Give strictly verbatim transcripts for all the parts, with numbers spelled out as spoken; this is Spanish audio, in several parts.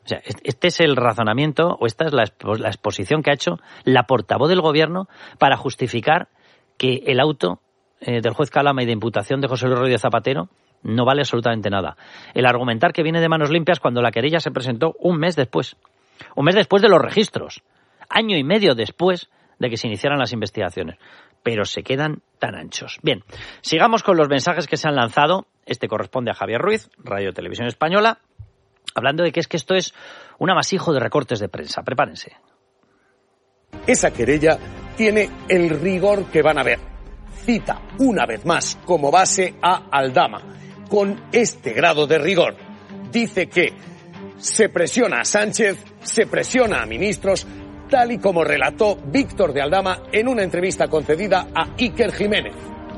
O sea, este es el razonamiento, o esta es la, expo- la exposición que ha hecho la portavoz del Gobierno para justificar que el auto eh, del juez Calama y de imputación de José Luis Rodríguez Zapatero no vale absolutamente nada. El argumentar que viene de manos limpias cuando la querella se presentó un mes después. Un mes después de los registros. Año y medio después de que se iniciaran las investigaciones. Pero se quedan tan anchos. Bien, sigamos con los mensajes que se han lanzado. Este corresponde a Javier Ruiz, Radio Televisión Española, hablando de que es que esto es un amasijo de recortes de prensa. Prepárense. Esa querella tiene el rigor que van a ver. Cita una vez más como base a Aldama. Con este grado de rigor, dice que se presiona a Sánchez, se presiona a ministros, tal y como relató Víctor de Aldama en una entrevista concedida a Iker Jiménez.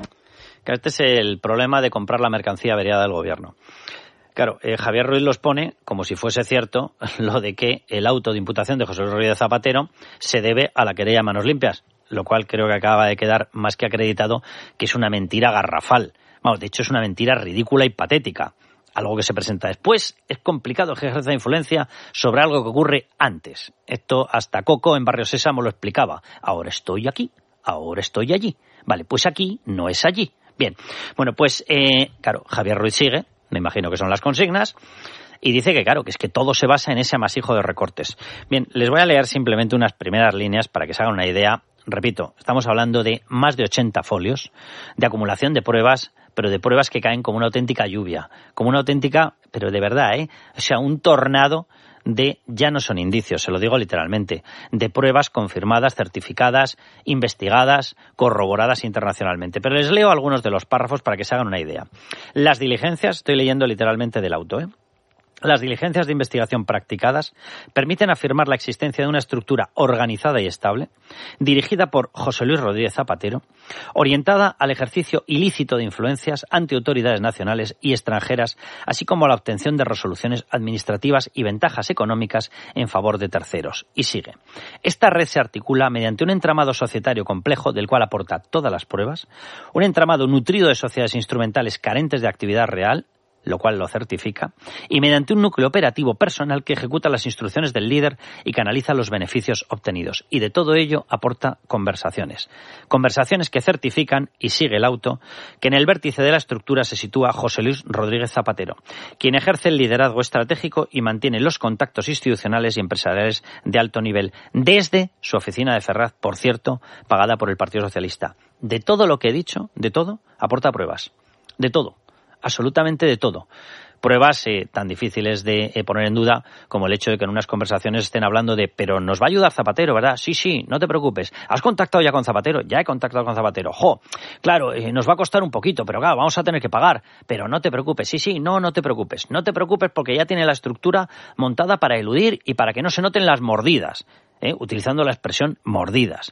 Este es el problema de comprar la mercancía averiada del Gobierno. Claro, eh, Javier Ruiz los pone como si fuese cierto lo de que el auto de imputación de José Luis Rodríguez Zapatero se debe a la querella a manos limpias, lo cual creo que acaba de quedar más que acreditado que es una mentira garrafal. Vamos, de hecho es una mentira ridícula y patética. Algo que se presenta después, es complicado ejercer influencia sobre algo que ocurre antes. Esto hasta Coco en Barrio Sésamo lo explicaba. Ahora estoy aquí, ahora estoy allí. Vale, pues aquí no es allí. Bien, bueno, pues, eh, claro, Javier Ruiz sigue, me imagino que son las consignas, y dice que, claro, que es que todo se basa en ese amasijo de recortes. Bien, les voy a leer simplemente unas primeras líneas para que se hagan una idea. Repito, estamos hablando de más de ochenta folios de acumulación de pruebas, pero de pruebas que caen como una auténtica lluvia, como una auténtica, pero de verdad, ¿eh? O sea, un tornado de, ya no son indicios, se lo digo literalmente, de pruebas confirmadas, certificadas, investigadas, corroboradas internacionalmente. Pero les leo algunos de los párrafos para que se hagan una idea. Las diligencias, estoy leyendo literalmente del auto, ¿eh? Las diligencias de investigación practicadas permiten afirmar la existencia de una estructura organizada y estable, dirigida por José Luis Rodríguez Zapatero, orientada al ejercicio ilícito de influencias ante autoridades nacionales y extranjeras, así como a la obtención de resoluciones administrativas y ventajas económicas en favor de terceros. Y sigue. Esta red se articula mediante un entramado societario complejo del cual aporta todas las pruebas, un entramado nutrido de sociedades instrumentales carentes de actividad real, lo cual lo certifica, y mediante un núcleo operativo personal que ejecuta las instrucciones del líder y canaliza los beneficios obtenidos. Y de todo ello aporta conversaciones. Conversaciones que certifican, y sigue el auto, que en el vértice de la estructura se sitúa José Luis Rodríguez Zapatero, quien ejerce el liderazgo estratégico y mantiene los contactos institucionales y empresariales de alto nivel, desde su oficina de Ferraz, por cierto, pagada por el Partido Socialista. De todo lo que he dicho, de todo, aporta pruebas. De todo. Absolutamente de todo. Pruebas eh, tan difíciles de eh, poner en duda como el hecho de que en unas conversaciones estén hablando de pero nos va a ayudar Zapatero, ¿verdad? Sí, sí, no te preocupes. ¿Has contactado ya con Zapatero? Ya he contactado con Zapatero. Jo, claro, eh, nos va a costar un poquito, pero claro, vamos a tener que pagar. Pero no te preocupes. Sí, sí, no, no te preocupes. No te preocupes porque ya tiene la estructura montada para eludir y para que no se noten las mordidas, ¿eh? Utilizando la expresión mordidas.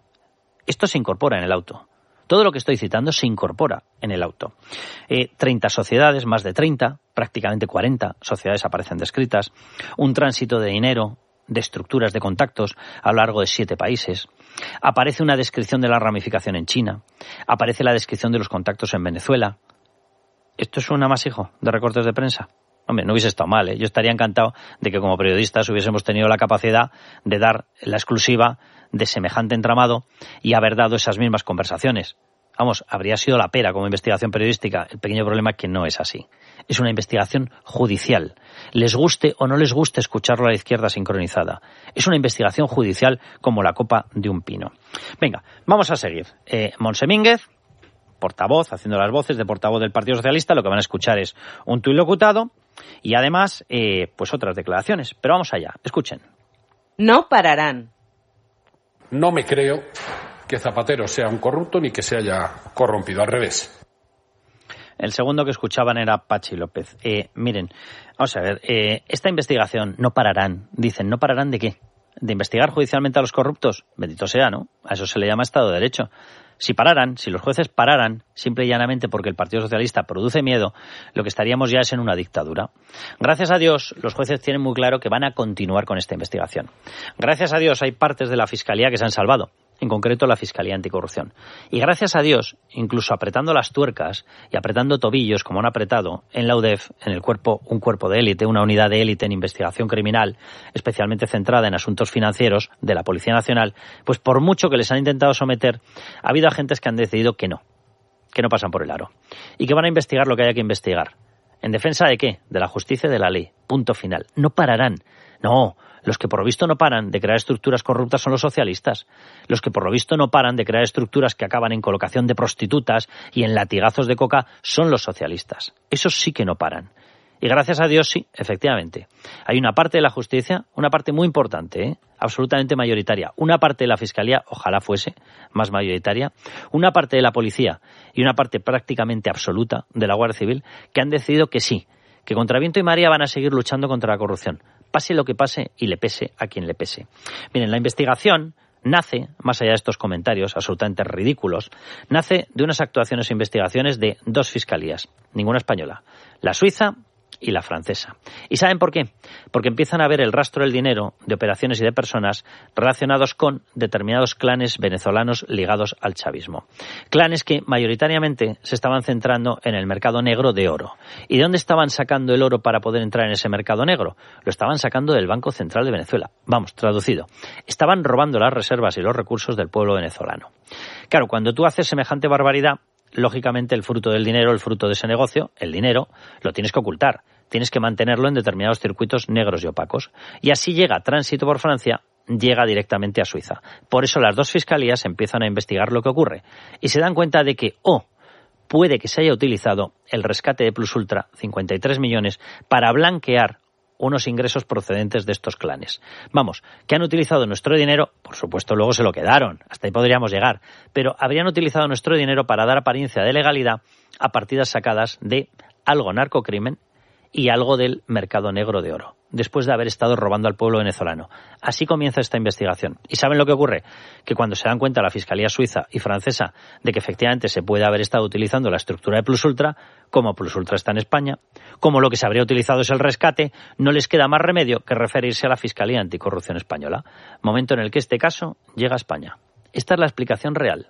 Esto se incorpora en el auto. Todo lo que estoy citando se incorpora en el auto. Eh, treinta sociedades, más de treinta, prácticamente cuarenta sociedades aparecen descritas. Un tránsito de dinero, de estructuras de contactos a lo largo de siete países. Aparece una descripción de la ramificación en China. Aparece la descripción de los contactos en Venezuela. ¿Esto es un amasijo de recortes de prensa? Hombre, no hubiese estado mal, ¿eh? Yo estaría encantado de que como periodistas hubiésemos tenido la capacidad de dar la exclusiva de semejante entramado y haber dado esas mismas conversaciones. Vamos, habría sido la pera como investigación periodística. El pequeño problema es que no es así. Es una investigación judicial. Les guste o no les guste escucharlo a la izquierda sincronizada. Es una investigación judicial como la copa de un pino. Venga, vamos a seguir. Eh, Montse Mínguez, portavoz, haciendo las voces de portavoz del Partido Socialista, lo que van a escuchar es un tuit locutado y además, eh, pues otras declaraciones. Pero vamos allá, escuchen. No pararán. No me creo que Zapatero sea un corrupto ni que se haya corrompido, al revés. El segundo que escuchaban era Pachi López. Eh, miren, vamos a ver, eh, esta investigación no pararán. Dicen, ¿no pararán de qué? ¿De investigar judicialmente a los corruptos? Bendito sea, ¿no? A eso se le llama Estado de Derecho. Si pararan, si los jueces pararan, simple y llanamente porque el Partido Socialista produce miedo, lo que estaríamos ya es en una dictadura. Gracias a Dios, los jueces tienen muy claro que van a continuar con esta investigación. Gracias a Dios, hay partes de la Fiscalía que se han salvado. en concreto la Fiscalía Anticorrupción. Y gracias a Dios, incluso apretando las tuercas y apretando tobillos como han apretado en la U D E F, en el cuerpo, un cuerpo de élite, una unidad de élite en investigación criminal, especialmente centrada en asuntos financieros de la Policía Nacional, pues por mucho que les han intentado someter, ha habido agentes que han decidido que no, que no pasan por el aro y que van a investigar lo que haya que investigar. ¿En defensa de qué? De la justicia y de la ley. Punto final. No pararán. No. Los que por lo visto no paran de crear estructuras corruptas son los socialistas. Los que por lo visto no paran de crear estructuras que acaban en colocación de prostitutas y en latigazos de coca son los socialistas. Esos sí que no paran. Y gracias a Dios sí, efectivamente. Hay una parte de la justicia, una parte muy importante, ¿eh? absolutamente mayoritaria. Una parte de la Fiscalía, ojalá fuese más mayoritaria. Una parte de la Policía y una parte prácticamente absoluta de la Guardia Civil que han decidido que sí, que contra viento y marea van a seguir luchando contra la corrupción. Pase lo que pase y le pese a quien le pese. Miren, la investigación nace, más allá de estos comentarios absolutamente ridículos, nace de unas actuaciones e investigaciones de dos fiscalías, ninguna española, la suiza y la francesa. ¿Y saben por qué? Porque empiezan a ver el rastro del dinero, de operaciones y de personas relacionados con determinados clanes venezolanos ligados al chavismo. Clanes que mayoritariamente se estaban centrando en el mercado negro de oro. ¿Y de dónde estaban sacando el oro para poder entrar en ese mercado negro? Lo estaban sacando del Banco Central de Venezuela. Vamos, traducido. Estaban robando las reservas y los recursos del pueblo venezolano. Claro, cuando tú haces semejante barbaridad, lógicamente el fruto del dinero, el fruto de ese negocio, el dinero, lo tienes que ocultar. Tienes que mantenerlo en determinados circuitos negros y opacos. Y así llega tránsito por Francia, llega directamente a Suiza. Por eso las dos fiscalías empiezan a investigar lo que ocurre. Y se dan cuenta de que, oh, puede que se haya utilizado el rescate de Plus Ultra, cincuenta y tres millones, para blanquear unos ingresos procedentes de estos clanes. Vamos, que han utilizado nuestro dinero, por supuesto luego se lo quedaron, hasta ahí podríamos llegar, pero habrían utilizado nuestro dinero para dar apariencia de legalidad a partidas sacadas de algo narcocrimen y algo del mercado negro de oro, después de haber estado robando al pueblo venezolano. Así comienza esta investigación. ¿Y saben lo que ocurre? Que cuando se dan cuenta la Fiscalía suiza y francesa de que efectivamente se puede haber estado utilizando la estructura de Plus Ultra, como Plus Ultra está en España, como lo que se habría utilizado es el rescate, no les queda más remedio que referirse a la Fiscalía Anticorrupción española, momento en el que este caso llega a España. Esta es la explicación real.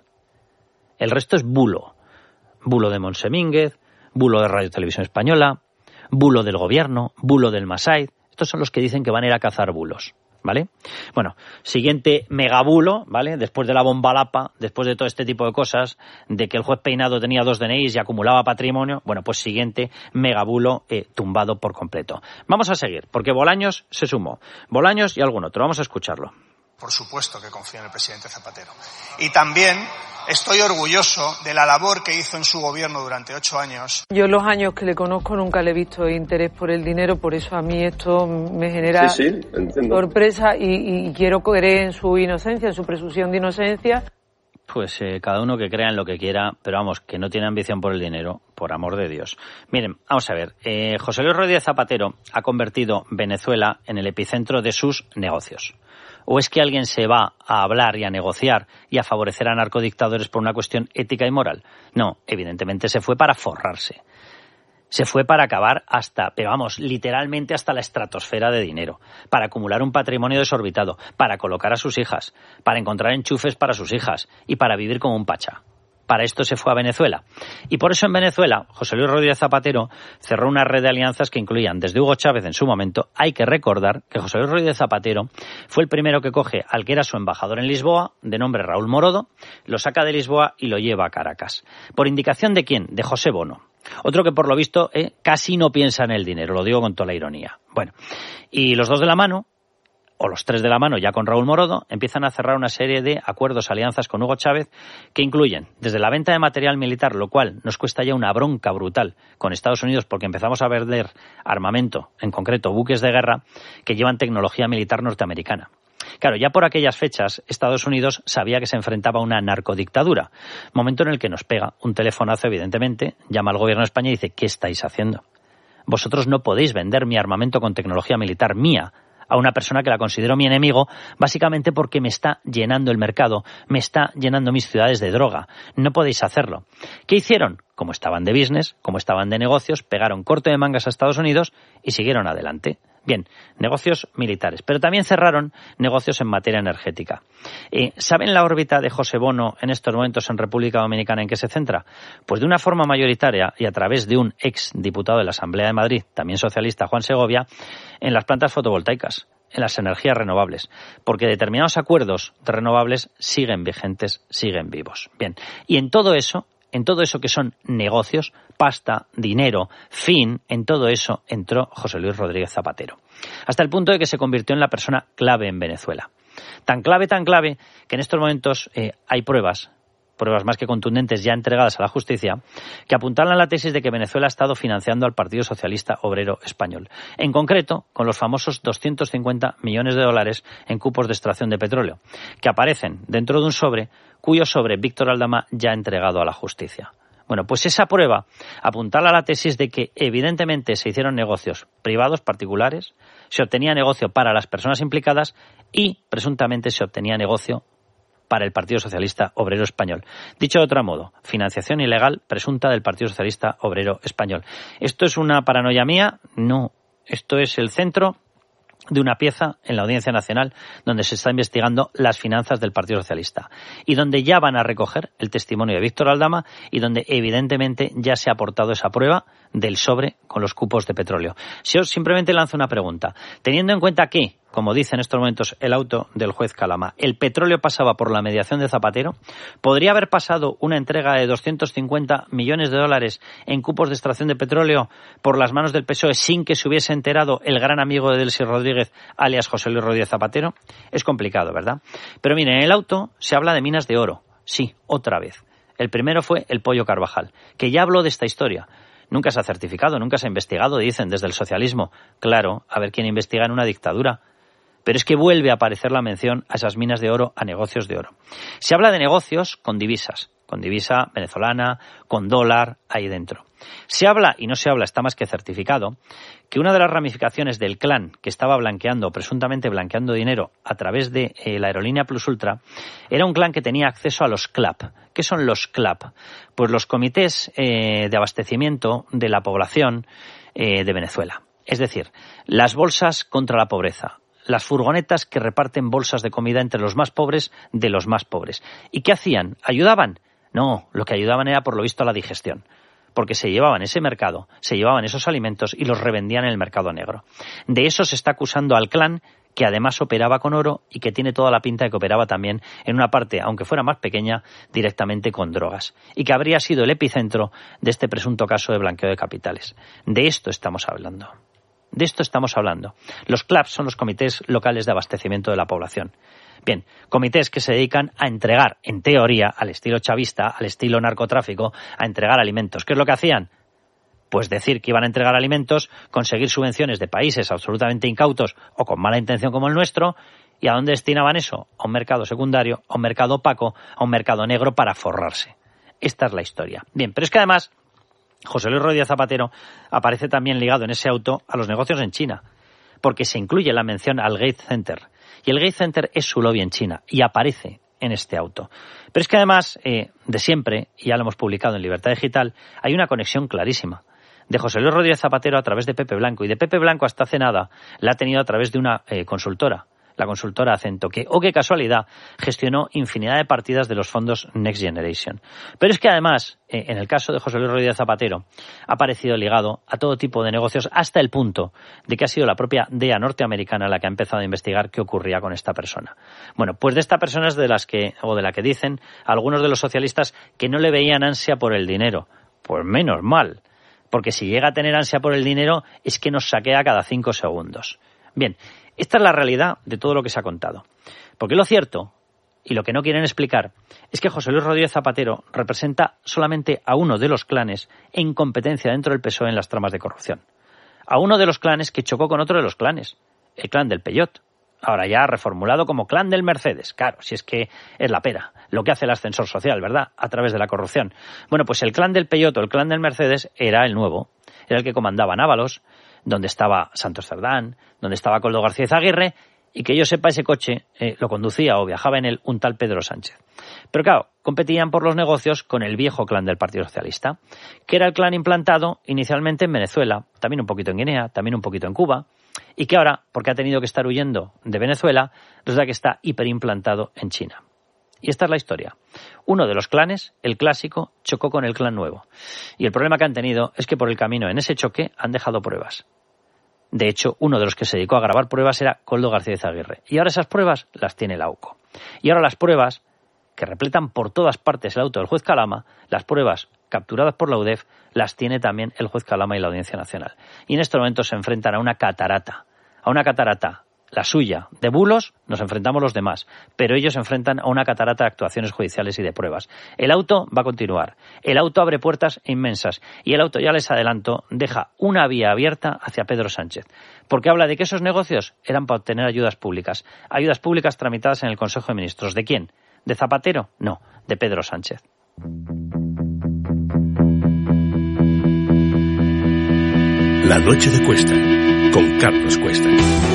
El resto es bulo. Bulo de Monsemínguez, bulo de Radio Televisión Española, bulo del gobierno, bulo del Masaid. Estos son los que dicen que van a ir a cazar bulos, ¿vale? Bueno, siguiente megabulo, ¿vale? Después de la bomba Lapa, después de todo este tipo de cosas, de que el juez Peinado tenía dos D N Is y acumulaba patrimonio, bueno, pues siguiente megabulo eh, tumbado por completo. Vamos a seguir, porque Bolaños se sumó. Bolaños y algún otro. Vamos a escucharlo. Por supuesto que confío en el presidente Zapatero. Y también estoy orgulloso de la labor que hizo en su gobierno durante ocho años. Yo en los años que le conozco nunca le he visto interés por el dinero, por eso a mí esto me genera sí, sí, entiendo. sorpresa y, y quiero creer en su inocencia, en su presunción de inocencia. Pues eh, cada uno que crea en lo que quiera, pero vamos, que no tiene ambición por el dinero, por amor de Dios. Miren, vamos a ver, eh, José Luis Rodríguez Zapatero ha convertido Venezuela en el epicentro de sus negocios. ¿O es que alguien se va a hablar y a negociar y a favorecer a narcodictadores por una cuestión ética y moral? No, evidentemente se fue para forrarse. Se fue para acabar hasta, pero vamos, literalmente hasta la estratosfera de dinero, para acumular un patrimonio desorbitado, para colocar a sus hijas, para encontrar enchufes para sus hijas y para vivir como un pacha. Para esto se fue a Venezuela. Y por eso en Venezuela, José Luis Rodríguez Zapatero cerró una red de alianzas que incluían desde Hugo Chávez en su momento. Hay que recordar que José Luis Rodríguez Zapatero fue el primero que coge al que era su embajador en Lisboa, de nombre Raúl Morodo, lo saca de Lisboa y lo lleva a Caracas. ¿Por indicación de quién? De José Bono. Otro que por lo visto eh, casi no piensa en el dinero, lo digo con toda la ironía. Bueno, y los dos de la mano, o los tres de la mano ya con Raúl Morodo, empiezan a cerrar una serie de acuerdos, alianzas con Hugo Chávez que incluyen desde la venta de material militar, lo cual nos cuesta ya una bronca brutal con Estados Unidos porque empezamos a vender armamento, en concreto buques de guerra, que llevan tecnología militar norteamericana. Claro, ya por aquellas fechas Estados Unidos sabía que se enfrentaba a una narcodictadura, momento en el que nos pega un telefonazo, evidentemente, llama al gobierno de España y dice: ¿qué estáis haciendo? Vosotros no podéis vender mi armamento con tecnología militar mía a una persona que la considero mi enemigo, básicamente porque me está llenando el mercado, me está llenando mis ciudades de droga. No podéis hacerlo. ¿Qué hicieron? Como estaban de business, como estaban de negocios, pegaron corte de mangas a Estados Unidos y siguieron adelante. Bien, negocios militares, pero también cerraron negocios en materia energética. Eh, ¿Saben la órbita de José Bono en estos momentos en República Dominicana en qué se centra? Pues de una forma mayoritaria y a través de un ex diputado de la Asamblea de Madrid, también socialista, Juan Segovia, en las plantas fotovoltaicas, en las energías renovables, porque determinados acuerdos de renovables siguen vigentes, siguen vivos. Bien, y en todo eso, en todo eso que son negocios, pasta, dinero, fin, en todo eso entró José Luis Rodríguez Zapatero. Hasta el punto de que se convirtió en la persona clave en Venezuela. Tan clave, tan clave, que en estos momentos eh, hay pruebas, pruebas más que contundentes ya entregadas a la justicia, que apuntalan la tesis de que Venezuela ha estado financiando al Partido Socialista Obrero Español. En concreto, con los famosos doscientos cincuenta millones de dólares en cupos de extracción de petróleo, que aparecen dentro de un sobre, cuyo sobre Víctor Aldama ya ha entregado a la justicia. Bueno, pues esa prueba apuntala a la tesis de que evidentemente se hicieron negocios privados, particulares, se obtenía negocio para las personas implicadas y presuntamente se obtenía negocio para el Partido Socialista Obrero Español. Dicho de otro modo, financiación ilegal presunta del Partido Socialista Obrero Español. ¿Esto es una paranoia mía? No. Esto es el centro de una pieza en la Audiencia Nacional donde se está investigando las finanzas del Partido Socialista y donde ya van a recoger el testimonio de Víctor Aldama y donde evidentemente ya se ha aportado esa prueba del sobre con los cupos de petróleo. Si os simplemente lanzo una pregunta, teniendo en cuenta que, como dice en estos momentos el auto del juez Calama, el petróleo pasaba por la mediación de Zapatero, ¿podría haber pasado una entrega de doscientos cincuenta millones de dólares en cupos de extracción de petróleo por las manos del P S O E sin que se hubiese enterado el gran amigo de Delcy Rodríguez, alias José Luis Rodríguez Zapatero? Es complicado, ¿verdad? Pero miren, en el auto se habla de minas de oro. Sí, otra vez. El primero fue el Pollo Carvajal, que ya habló de esta historia. Nunca se ha certificado, nunca se ha investigado, dicen desde el socialismo. Claro, a ver quién investiga en una dictadura. Pero es que vuelve a aparecer la mención a esas minas de oro, a negocios de oro. Se habla de negocios con divisas, con divisa venezolana, con dólar, ahí dentro. Se habla, y no se habla, está más que certificado, que una de las ramificaciones del clan que estaba blanqueando, presuntamente blanqueando dinero a través de eh, la aerolínea Plus Ultra, era un clan que tenía acceso a los C L A P. ¿Qué son los C L A P? Pues los comités eh, de abastecimiento de la población eh, de Venezuela. Es decir, las bolsas contra la pobreza. Las furgonetas que reparten bolsas de comida entre los más pobres de los más pobres. ¿Y qué hacían? ¿Ayudaban? No, lo que ayudaban era por lo visto a la digestión. Porque se llevaban ese mercado, se llevaban esos alimentos y los revendían en el mercado negro. De eso se está acusando al clan, que además operaba con oro y que tiene toda la pinta de que operaba también en una parte, aunque fuera más pequeña, directamente con drogas. Y que habría sido el epicentro de este presunto caso de blanqueo de capitales. De esto estamos hablando. De esto estamos hablando. Los C L A P son los comités locales de abastecimiento de la población. Bien, comités que se dedican a entregar, en teoría, al estilo chavista, al estilo narcotráfico, a entregar alimentos. ¿Qué es lo que hacían? Pues decir que iban a entregar alimentos, conseguir subvenciones de países absolutamente incautos o con mala intención como el nuestro. ¿Y a dónde destinaban eso? A un mercado secundario, a un mercado opaco, a un mercado negro para forrarse. Esta es la historia. Bien, pero es que además José Luis Rodríguez Zapatero aparece también ligado en ese auto a los negocios en China, porque se incluye la mención al Gates Center. Y el Gates Center es su lobby en China y aparece en este auto. Pero es que además, eh, de siempre, y ya lo hemos publicado en Libertad Digital, hay una conexión clarísima de José Luis Rodríguez Zapatero a través de Pepe Blanco. Y de Pepe Blanco hasta hace nada la ha tenido a través de una eh, consultora, la consultora Acento, que, oh qué casualidad, gestionó infinidad de partidas de los fondos Next Generation. Pero es que además, eh, en el caso de José Luis Rodríguez Zapatero, ha aparecido ligado a todo tipo de negocios hasta el punto de que ha sido la propia D E A norteamericana la que ha empezado a investigar qué ocurría con esta persona. Bueno, pues de esta persona es de las que, o de la que dicen algunos de los socialistas que no le veían ansia por el dinero. Pues menos mal, porque si llega a tener ansia por el dinero es que nos saquea cada cinco segundos. Bien, esta es la realidad de todo lo que se ha contado. Porque lo cierto, y lo que no quieren explicar, es que José Luis Rodríguez Zapatero representa solamente a uno de los clanes en competencia dentro del P S O E en las tramas de corrupción. A uno de los clanes que chocó con otro de los clanes, el clan del Peyot. Ahora ya reformulado como clan del Mercedes. Claro, si es que es la pera, lo que hace el ascensor social, ¿verdad? A través de la corrupción. Bueno, pues el clan del Peyot o el clan del Mercedes era el nuevo. Era el que comandaba Ábalos, donde estaba Santos Cerdán, donde estaba Coldo García Izaguirre, y que yo sepa ese coche eh, lo conducía o viajaba en él un tal Pedro Sánchez. Pero claro, competían por los negocios con el viejo clan del Partido Socialista, que era el clan implantado inicialmente en Venezuela, también un poquito en Guinea, también un poquito en Cuba, y que ahora, porque ha tenido que estar huyendo de Venezuela, resulta que está hiperimplantado en China. Y esta es la historia. Uno de los clanes, el clásico, chocó con el clan nuevo. Y el problema que han tenido es que por el camino en ese choque han dejado pruebas. De hecho, uno de los que se dedicó a grabar pruebas era Koldo García Izaguirre. Y ahora esas pruebas las tiene la AUCO. Y ahora las pruebas, que repletan por todas partes el auto del juez Calama, las pruebas capturadas por la U D E F, las tiene también el juez Calama y la Audiencia Nacional. Y en este momento se enfrentan a una catarata, a una catarata, la suya, de bulos, nos enfrentamos los demás, pero ellos se enfrentan a una catarata de actuaciones judiciales y de pruebas. El auto va a continuar, el auto abre puertas inmensas y el auto, ya les adelanto, deja una vía abierta hacia Pedro Sánchez, porque habla de que esos negocios eran para obtener ayudas públicas, ayudas públicas tramitadas en el Consejo de Ministros. ¿De quién? ¿De Zapatero? No, de Pedro Sánchez. La noche de Cuesta, con Carlos Cuesta.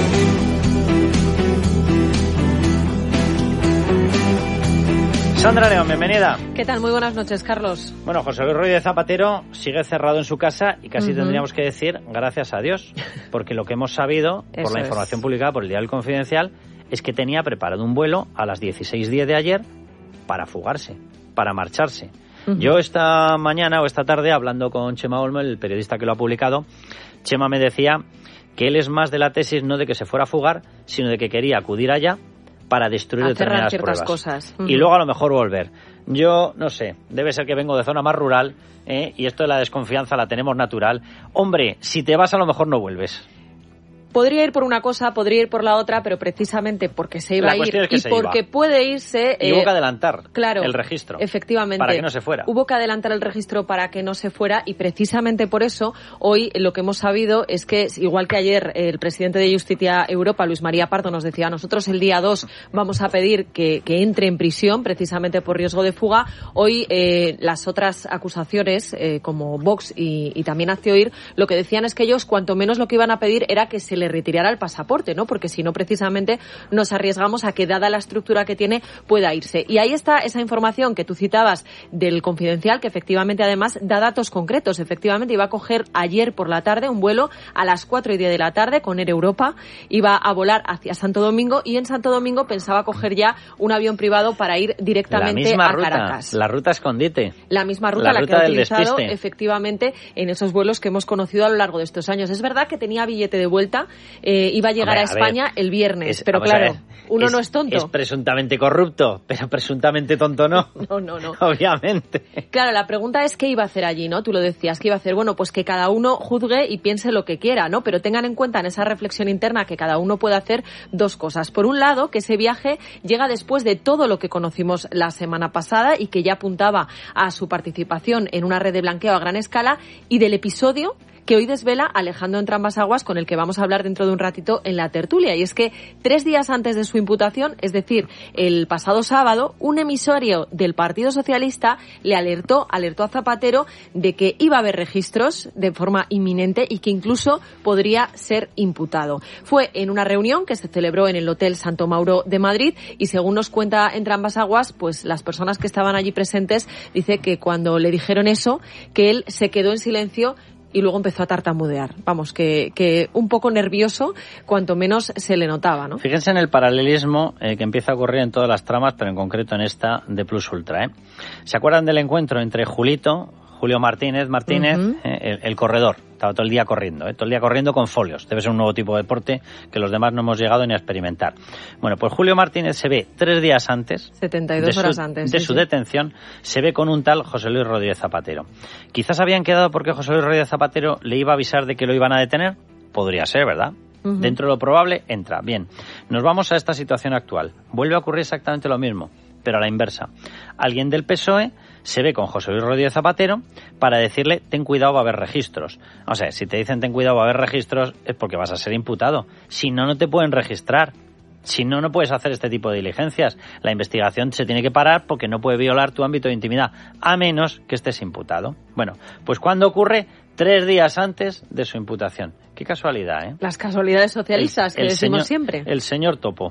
Sandra León, bienvenida. ¿Qué tal? Muy buenas noches, Carlos. Bueno, José Luis Rodríguez Zapatero sigue cerrado en su casa y casi uh-huh. tendríamos que decir gracias a Dios, porque lo que hemos sabido por la información es. publicada por el Diario Confidencial es que tenía preparado un vuelo a las dieciséis diez de ayer para fugarse, para marcharse. Uh-huh. Yo esta mañana o esta tarde, hablando con Chema Olmo, el periodista que lo ha publicado, Chema me decía que él es más de la tesis no de que se fuera a fugar, sino de que quería acudir allá para destruir determinadas pruebas. Cosas. Uh-huh. Y luego a lo mejor volver. Yo no sé, debe ser que vengo de zona más rural, ¿eh? Y esto de la desconfianza la tenemos natural. Hombre, si te vas a lo mejor no vuelves. Podría ir por una cosa, podría ir por la otra, pero precisamente porque se iba a ir es que y porque iba. puede irse... Y eh, hubo que adelantar claro, el registro. Efectivamente. Para que no se fuera. Hubo que adelantar el registro para que no se fuera y precisamente por eso hoy lo que hemos sabido es que, igual que ayer el presidente de Justicia Europa, Luis María Pardo, nos decía, nosotros el día dos vamos a pedir que, que entre en prisión precisamente por riesgo de fuga, hoy eh, las otras acusaciones, eh, como Vox y, y también Hazte Oír, lo que decían es que ellos cuanto menos lo que iban a pedir era que se le retirara el pasaporte, ¿no? Porque si no, precisamente nos arriesgamos a que, dada la estructura que tiene, pueda irse. Y ahí está esa información que tú citabas del Confidencial, que efectivamente además da datos concretos. Efectivamente iba a coger ayer por la tarde un vuelo a las cuatro y diez de la tarde con Air Europa, iba a volar hacia Santo Domingo y en Santo Domingo pensaba coger ya un avión privado para ir directamente la misma a ruta, Caracas. La ruta escondite. La misma ruta, la, la ruta que ha del utilizado despiste. Efectivamente en esos vuelos que hemos conocido a lo largo de estos años. Es verdad que tenía billete de vuelta, eh, iba a llegar Hombre, a España a ver, el viernes, es, pero claro, uno es, no es tonto. Es presuntamente corrupto, pero presuntamente tonto no. No, no, no. Obviamente. Claro, la pregunta es qué iba a hacer allí, ¿no? Tú lo decías, ¿qué iba a hacer? Bueno, pues que cada uno juzgue y piense lo que quiera, ¿no? Pero tengan en cuenta en esa reflexión interna que cada uno puede hacer dos cosas. Por un lado, que ese viaje llega después de todo lo que conocimos la semana pasada y que ya apuntaba a su participación en una red de blanqueo a gran escala y del episodio que hoy desvela Alejandro Entrambas-Aguas, con el que vamos a hablar dentro de un ratito en la tertulia. Y es que tres días antes de su imputación, es decir, el pasado sábado, un emisario del Partido Socialista le alertó, alertó a Zapatero de que iba a haber registros de forma inminente y que incluso podría ser imputado. Fue en una reunión que se celebró en el Hotel Santo Mauro de Madrid y, según nos cuenta Entrambas-Aguas, pues las personas que estaban allí presentes, dice que cuando le dijeron eso, que él se quedó en silencio y luego empezó a tartamudear. Vamos, que, que un poco nervioso, cuanto menos se le notaba, ¿no? Fíjense en el paralelismo eh, que empieza a ocurrir en todas las tramas, pero en concreto en esta de Plus Ultra, ¿eh? ¿Se acuerdan del encuentro entre Julito, Julio Martínez, Martínez, uh-huh. eh, el, el corredor? Estaba todo el día corriendo, ¿eh? todo el día corriendo con folios. Debe ser un nuevo tipo de deporte que los demás no hemos llegado ni a experimentar. Bueno, pues Julio Martínez se ve tres días antes, setenta y dos horas antes, de sí, su sí. detención, se ve con un tal José Luis Rodríguez Zapatero. Quizás habían quedado porque José Luis Rodríguez Zapatero le iba a avisar de que lo iban a detener. Podría ser, ¿verdad? Uh-huh. Dentro de lo probable, entra. Bien, nos vamos a esta situación actual. Vuelve a ocurrir exactamente lo mismo, pero a la inversa. Alguien del P S O E se ve con José Luis Rodríguez Zapatero para decirle, ten cuidado, va a haber registros. O sea, si te dicen ten cuidado, va a haber registros, es porque vas a ser imputado. Si no, no te pueden registrar. Si no, no puedes hacer este tipo de diligencias. La investigación se tiene que parar porque no puede violar tu ámbito de intimidad, a menos que estés imputado. Bueno, pues ¿cuándo ocurre? Tres días antes de su imputación. Qué casualidad, ¿eh? Las casualidades socialistas el, el que decimos señor, siempre. El señor Topo.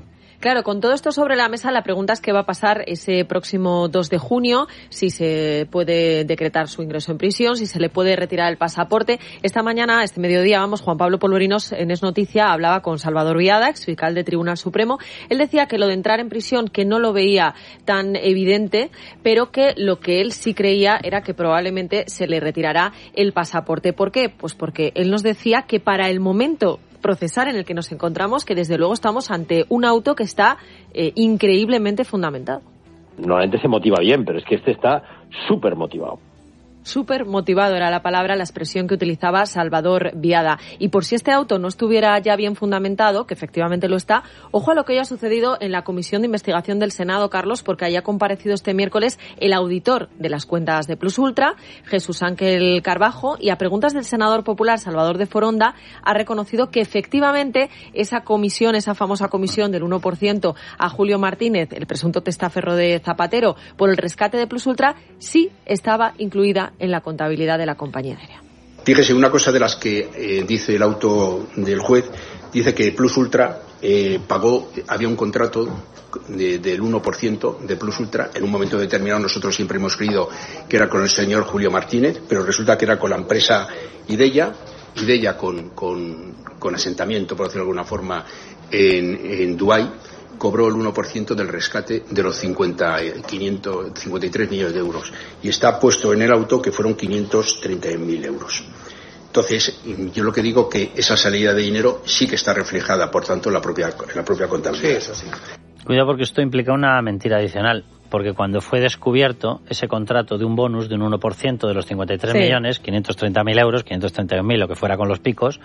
Claro, con todo esto sobre la mesa, la pregunta es qué va a pasar ese próximo dos de junio, si se puede decretar su ingreso en prisión, si se le puede retirar el pasaporte. Esta mañana, este mediodía, vamos, Juan Pablo Polvorinos en Es Noticia hablaba con Salvador Biada, exfiscal del Tribunal Supremo. Él decía que lo de entrar en prisión, que no lo veía tan evidente, pero que lo que él sí creía era que probablemente se le retirará el pasaporte. ¿Por qué? Pues porque él nos decía que para el momento procesar en el que nos encontramos, que desde luego estamos ante un auto que está eh, increíblemente fundamentado. Normalmente se motiva bien, pero es que este está súper motivado. Súper motivado era la palabra, la expresión que utilizaba Salvador Biada. Y por si este auto no estuviera ya bien fundamentado, que efectivamente lo está, ojo a lo que haya sucedido en la Comisión de Investigación del Senado, Carlos, porque haya comparecido este miércoles el auditor de las cuentas de Plus Ultra, Jesús Ángel Carbajo, y a preguntas del senador popular Salvador de Foronda ha reconocido que efectivamente esa comisión, esa famosa comisión del uno por ciento a Julio Martínez, el presunto testaferro de Zapatero, por el rescate de Plus Ultra, sí estaba incluida en la contabilidad de la compañía aérea. Fíjese, una cosa de las que eh, dice el auto del juez, dice que Plus Ultra eh, pagó, había un contrato de, del uno por ciento de Plus Ultra, en un momento determinado nosotros siempre hemos creído que era con el señor Julio Martínez, pero resulta que era con la empresa Ideia, Ideia con, con, con asentamiento, por decirlo de alguna forma, en, en Dubái, cobró el uno por ciento del rescate de los cincuenta, quinientos cincuenta y tres millones de euros. Y está puesto en el auto que fueron quinientos treinta mil euros. Entonces, yo lo que digo que esa salida de dinero sí que está reflejada, por tanto, en la propia, en la propia contabilidad. Sí, eso sí. Cuidado, porque esto implica una mentira adicional. Porque cuando fue descubierto ese contrato de un bonus de un uno por ciento de los cincuenta y tres sí. millones, quinientos treinta mil euros, quinientos treinta mil, lo que fuera con los picos,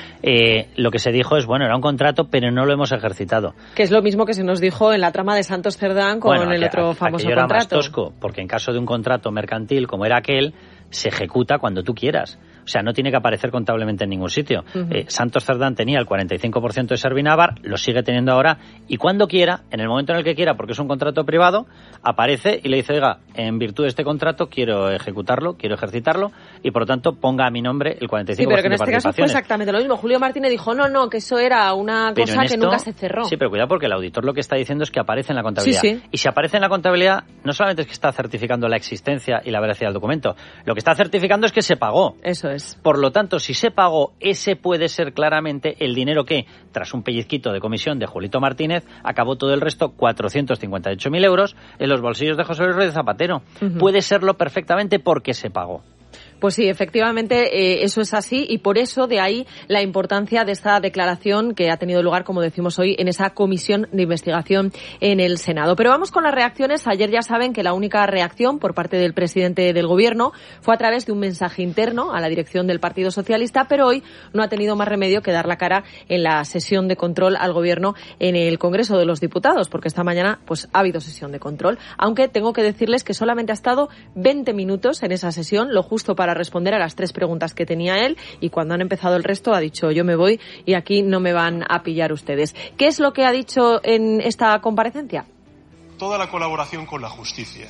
eh, lo que se dijo es, bueno, era un contrato, pero no lo hemos ejercitado. Que es lo mismo que se nos dijo en la trama de Santos Cerdán con bueno, el aqu- otro aqu- famoso era contrato. Más tosco, porque en caso de un contrato mercantil como era aquel, se ejecuta cuando tú quieras. O sea, no tiene que aparecer contablemente en ningún sitio. Uh-huh. Eh, Santos Cerdán tenía el cuarenta y cinco por ciento de Servinavar, lo sigue teniendo ahora, y cuando quiera, en el momento en el que quiera, porque es un contrato privado, aparece y le dice, oiga, en virtud de este contrato quiero ejecutarlo, quiero ejercitarlo, y por lo tanto ponga a mi nombre el cuarenta y cinco por ciento de participaciones. Sí, pero que en este caso fue exactamente lo mismo. Julio Martínez dijo, no, no, que eso era una pero cosa esto, que nunca se cerró. Sí, pero cuidado, porque el auditor lo que está diciendo es que aparece en la contabilidad. Sí, sí. Y si aparece en la contabilidad, no solamente es que está certificando la existencia y la veracidad del documento, lo que está certificando es que se pagó. Eso es. Por lo tanto, si se pagó, ese puede ser claramente el dinero que, tras un pellizquito de comisión de Julito Martínez, acabó todo el resto, cuatrocientos cincuenta y ocho mil euros, en los bolsillos de José Luis Rodríguez Zapatero. Uh-huh. Puede serlo perfectamente porque se pagó. Pues sí, efectivamente, eh, eso es así, y por eso de ahí la importancia de esta declaración que ha tenido lugar, como decimos hoy, en esa comisión de investigación en el Senado. Pero vamos con las reacciones. Ayer ya saben que la única reacción por parte del presidente del Gobierno fue a través de un mensaje interno a la dirección del Partido Socialista, pero hoy no ha tenido más remedio que dar la cara en la sesión de control al Gobierno en el Congreso de los Diputados, porque esta mañana pues ha habido sesión de control, aunque tengo que decirles que solamente ha estado veinte minutos en esa sesión, lo justo para para responder a las tres preguntas que tenía él, y cuando han empezado el resto ha dicho yo me voy y aquí no me van a pillar ustedes. ¿Qué es lo que ha dicho en esta comparecencia? Toda la colaboración con la justicia,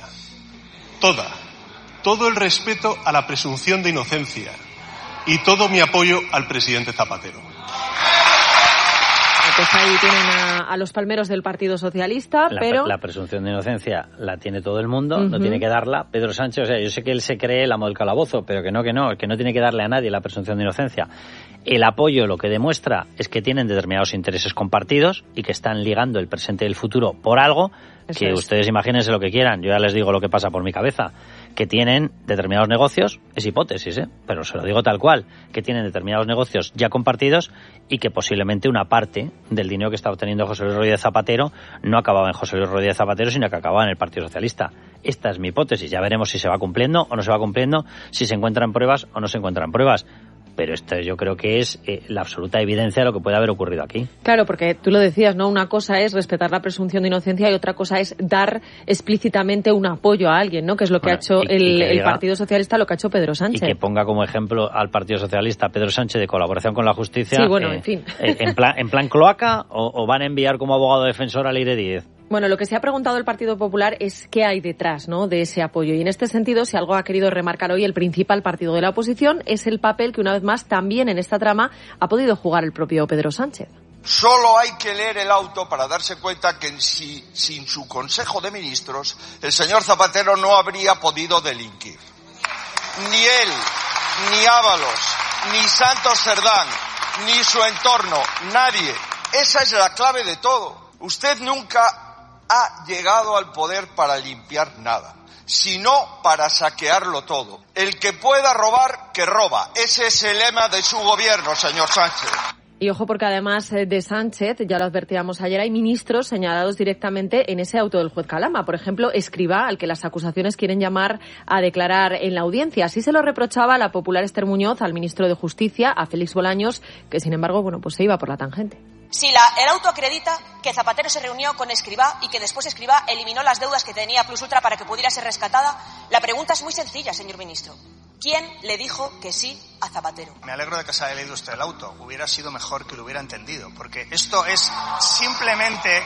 toda, todo el respeto a la presunción de inocencia y todo mi apoyo al presidente Zapatero. Pues ahí tienen a, a los palmeros del Partido Socialista, la, pero... La presunción de inocencia la tiene todo el mundo, uh-huh. no tiene que darla Pedro Sánchez. O sea, yo sé que él se cree el amo del calabozo, pero que no, que no, que no tiene que darle a nadie la presunción de inocencia. El apoyo lo que demuestra es que tienen determinados intereses compartidos y que están ligando el presente y el futuro por algo. Eso que es. Ustedes imagínense lo que quieran, yo ya les digo lo que pasa por mi cabeza, que tienen determinados negocios, es hipótesis, ¿eh? Pero se lo digo tal cual, que tienen determinados negocios ya compartidos y que posiblemente una parte del dinero que está obteniendo José Luis Rodríguez Zapatero no acababa en José Luis Rodríguez Zapatero, sino que acababa en el Partido Socialista. Esta es mi hipótesis, ya veremos si se va cumpliendo o no se va cumpliendo, si se encuentran pruebas o no se encuentran pruebas. Pero esto yo creo que es eh, la absoluta evidencia de lo que puede haber ocurrido aquí. Claro, porque tú lo decías, ¿no? Una cosa es respetar la presunción de inocencia y otra cosa es dar explícitamente un apoyo a alguien, ¿no? Que es lo que bueno, ha hecho y, el, y que el diga, Partido Socialista, lo que ha hecho Pedro Sánchez. Y que ponga como ejemplo al Partido Socialista Pedro Sánchez de colaboración con la justicia. Sí, bueno, eh, en fin. Eh, en, plan, ¿En plan cloaca o, o van a enviar como abogado defensor a Leire Díez? Bueno, lo que se ha preguntado el Partido Popular es qué hay detrás, ¿no?, de ese apoyo. Y en este sentido, si algo ha querido remarcar hoy el principal partido de la oposición, es el papel que una vez más también en esta trama ha podido jugar el propio Pedro Sánchez. Solo hay que leer el auto para darse cuenta que si, sin su Consejo de Ministros el señor Zapatero no habría podido delinquir. Ni él, ni Ábalos, ni Santos Cerdán, ni su entorno, nadie. Esa es la clave de todo. Usted nunca ha llegado al poder para limpiar nada, sino para saquearlo todo. El que pueda robar, que roba. Ese es el lema de su gobierno, señor Sánchez. Y ojo porque además de Sánchez, ya lo advertíamos ayer, hay ministros señalados directamente en ese auto del juez Calama. Por ejemplo, Escrivá, al que las acusaciones quieren llamar a declarar en la audiencia. Así se lo reprochaba la popular Esther Muñoz al ministro de Justicia, a Félix Bolaños, que sin embargo, bueno, pues se iba por la tangente. Si la, el auto acredita que Zapatero se reunió con Escrivá y que después Escrivá eliminó las deudas que tenía Plus Ultra para que pudiera ser rescatada, la pregunta es muy sencilla, señor ministro. ¿Quién le dijo que sí a Zapatero? Me alegro de que se haya leído usted el auto. Hubiera sido mejor que lo hubiera entendido, porque esto es simplemente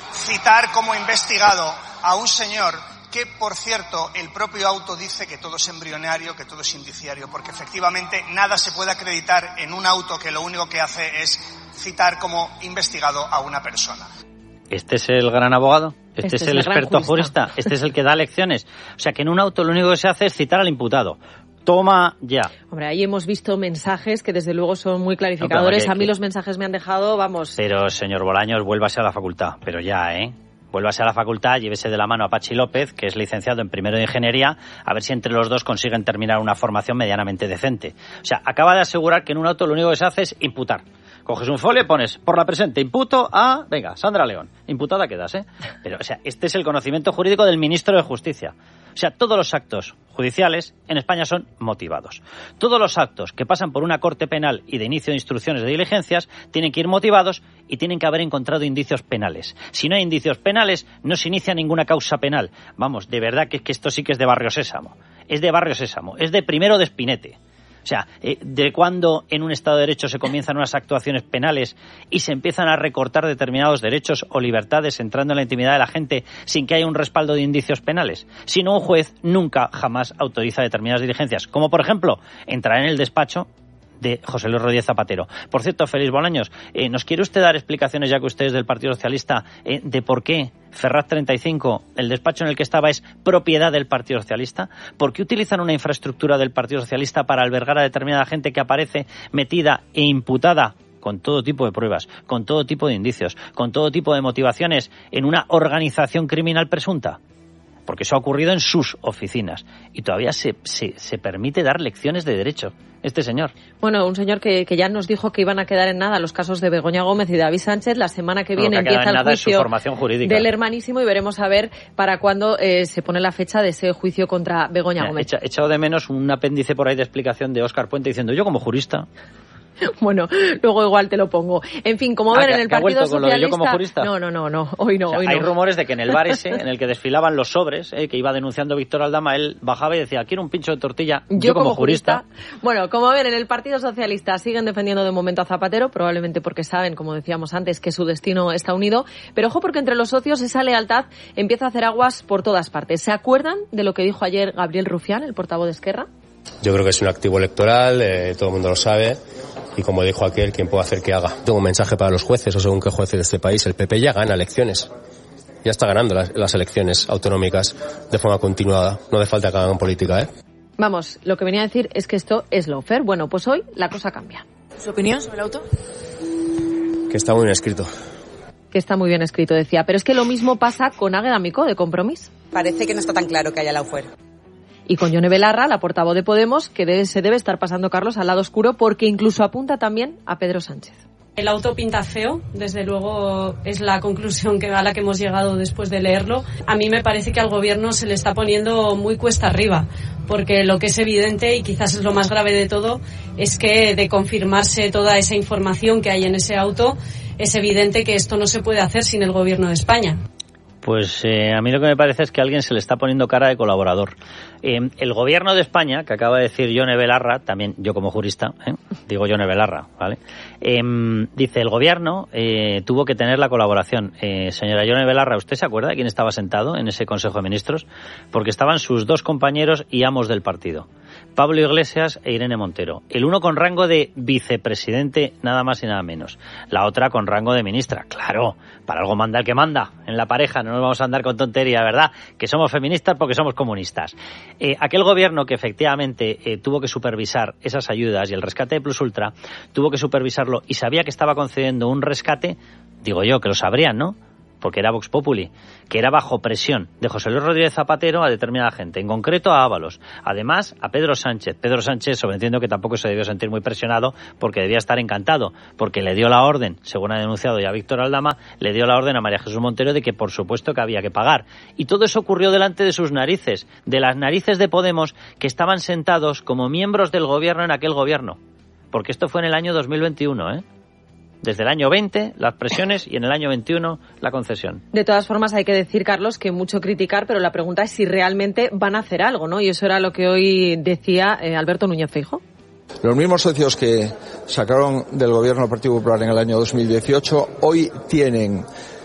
citar como investigado a un señor que, por cierto, el propio auto dice que todo es embrionario, que todo es indiciario, porque efectivamente nada se puede acreditar en un auto que lo único que hace es citar como investigado a una persona. ¿Este es el gran abogado? ¿Este, este es es el, el experto jurista? jurista? ¿Este es el que da lecciones? O sea, que en un auto lo único que se hace es citar al imputado. Toma ya. Hombre, ahí hemos visto mensajes que desde luego son muy clarificadores. No, que, a mí que... los mensajes me han dejado, vamos... Pero, señor Bolaños, vuélvase a la facultad. Pero ya, ¿eh? Vuélvase a la facultad, llévese de la mano a Pachi López, que es licenciado en primero de Ingeniería, a ver si entre los dos consiguen terminar una formación medianamente decente. O sea, acaba de asegurar que en un auto lo único que se hace es imputar. Coges un folio y pones, por la presente, imputo a... Venga, Sandra León. Imputada quedas, ¿eh? Pero, o sea, este es el conocimiento jurídico del ministro de Justicia. O sea, todos los actos judiciales en España son motivados. Todos los actos que pasan por una corte penal y de inicio de instrucciones de diligencias tienen que ir motivados y tienen que haber encontrado indicios penales. Si no hay indicios penales, no se inicia ninguna causa penal. Vamos, de verdad que, que esto sí que es de Barrio Sésamo. Es de Barrio Sésamo. Es de primero de Espinete. O sea, eh, de cuando en un Estado de Derecho se comienzan unas actuaciones penales y se empiezan a recortar determinados derechos o libertades entrando en la intimidad de la gente sin que haya un respaldo de indicios penales. Si no, un juez nunca jamás autoriza determinadas diligencias, como por ejemplo entrar en el despacho de José Luis Rodríguez Zapatero. Por cierto, Félix Bolaños, eh, ¿nos quiere usted dar explicaciones, ya que usted es del Partido Socialista, eh, de por qué Ferraz treinta y cinco, el despacho en el que estaba, es propiedad del Partido Socialista? ¿Por qué utilizan una infraestructura del Partido Socialista para albergar a determinada gente que aparece metida e imputada con todo tipo de pruebas, con todo tipo de indicios, con todo tipo de motivaciones en una organización criminal presunta? Porque eso ha ocurrido en sus oficinas y todavía se, se, se permite dar lecciones de derecho este señor. Bueno, un señor que, que ya nos dijo que iban a quedar en nada los casos de Begoña Gómez y David Sánchez. La semana que viene bueno, que empieza el juicio del hermanísimo y veremos a ver para cuándo eh, se pone la fecha de ese juicio contra Begoña Mira, Gómez. He echado de menos un apéndice por ahí de explicación de Óscar Puente diciendo, yo como jurista... Bueno, luego igual te lo pongo. En fin, como ah, ven en el Partido Socialista... Con lo de yo como jurista? No, no, no, no, hoy no, o sea, hoy hay no. rumores de que en el bar ese, en el que desfilaban los sobres, eh, que iba denunciando Víctor Aldama, él bajaba y decía, quiero un pincho de tortilla, yo, yo como, como jurista. jurista. Bueno, como ven, en el Partido Socialista siguen defendiendo de momento a Zapatero, probablemente porque saben, como decíamos antes, que su destino está unido, pero ojo porque entre los socios esa lealtad empieza a hacer aguas por todas partes. ¿Se acuerdan de lo que dijo ayer Gabriel Rufián, el portavoz de Esquerra? Yo creo que es un activo electoral, eh, todo el mundo lo sabe, y como dijo aquel, ¿quién puede hacer que haga? Tengo un mensaje para los jueces, o según qué jueces de este país, el P P ya gana elecciones. Ya está ganando las, las elecciones autonómicas de forma continuada. No hace falta que hagan política, ¿eh? Vamos, lo que venía a decir es que esto es lawfare. Bueno, pues hoy la cosa cambia. ¿Su opinión sobre el auto? Que está muy bien escrito. Que está muy bien escrito, decía. Pero es que lo mismo pasa con Águeda Micó, de Compromís. Parece que no está tan claro que haya lawfare. Y con Yone Belarra, la portavoz de Podemos, que debe, se debe estar pasando, Carlos, al lado oscuro, porque incluso apunta también a Pedro Sánchez. El auto pinta feo, desde luego es la conclusión que, a la que hemos llegado después de leerlo. A mí me parece que al gobierno se le está poniendo muy cuesta arriba, porque lo que es evidente, y quizás es lo más grave de todo, es que de confirmarse toda esa información que hay en ese auto, es evidente que esto no se puede hacer sin el gobierno de España. Pues eh, a mí lo que me parece es que a alguien se le está poniendo cara de colaborador. Eh, el gobierno de España, que acaba de decir Yone Belarra, también yo como jurista, ¿eh? digo Yone Belarra, ¿vale? Eh, dice, el gobierno eh, tuvo que tener la colaboración. Eh, señora Yone Belarra, ¿usted se acuerda de quién estaba sentado en ese Consejo de Ministros? Porque estaban sus dos compañeros y amos del partido, Pablo Iglesias e Irene Montero. El uno con rango de vicepresidente, nada más y nada menos. La otra con rango de ministra. Claro, para algo manda el que manda en la pareja, no nos vamos a andar con tontería, ¿verdad? Que somos feministas porque somos comunistas. Eh, aquel gobierno que efectivamente eh, tuvo que supervisar esas ayudas y el rescate de Plus Ultra, tuvo que supervisarlo y sabía que estaba concediendo un rescate, digo yo, que lo sabrían, ¿no? Porque era Vox Populi, que era bajo presión de José Luis Rodríguez Zapatero a determinada gente, en concreto a Ábalos, además a Pedro Sánchez. Pedro Sánchez, entiendo que tampoco se debió sentir muy presionado porque debía estar encantado, porque le dio la orden, según ha denunciado ya Víctor Aldama, le dio la orden a María Jesús Montero de que por supuesto que había que pagar. Y todo eso ocurrió delante de sus narices, de las narices de Podemos, que estaban sentados como miembros del gobierno en aquel gobierno. Porque esto fue en el año dos mil veintiuno, ¿eh? Desde el año veinte, las presiones, y en el año veintiuno, la concesión. De todas formas, hay que decir, Carlos, que mucho criticar, pero la pregunta es si realmente van a hacer algo, ¿no? Y eso era lo que hoy decía eh, Alberto Núñez Feijóo. Los mismos socios que sacaron del gobierno del Partido Popular en el año dos mil dieciocho, hoy tienen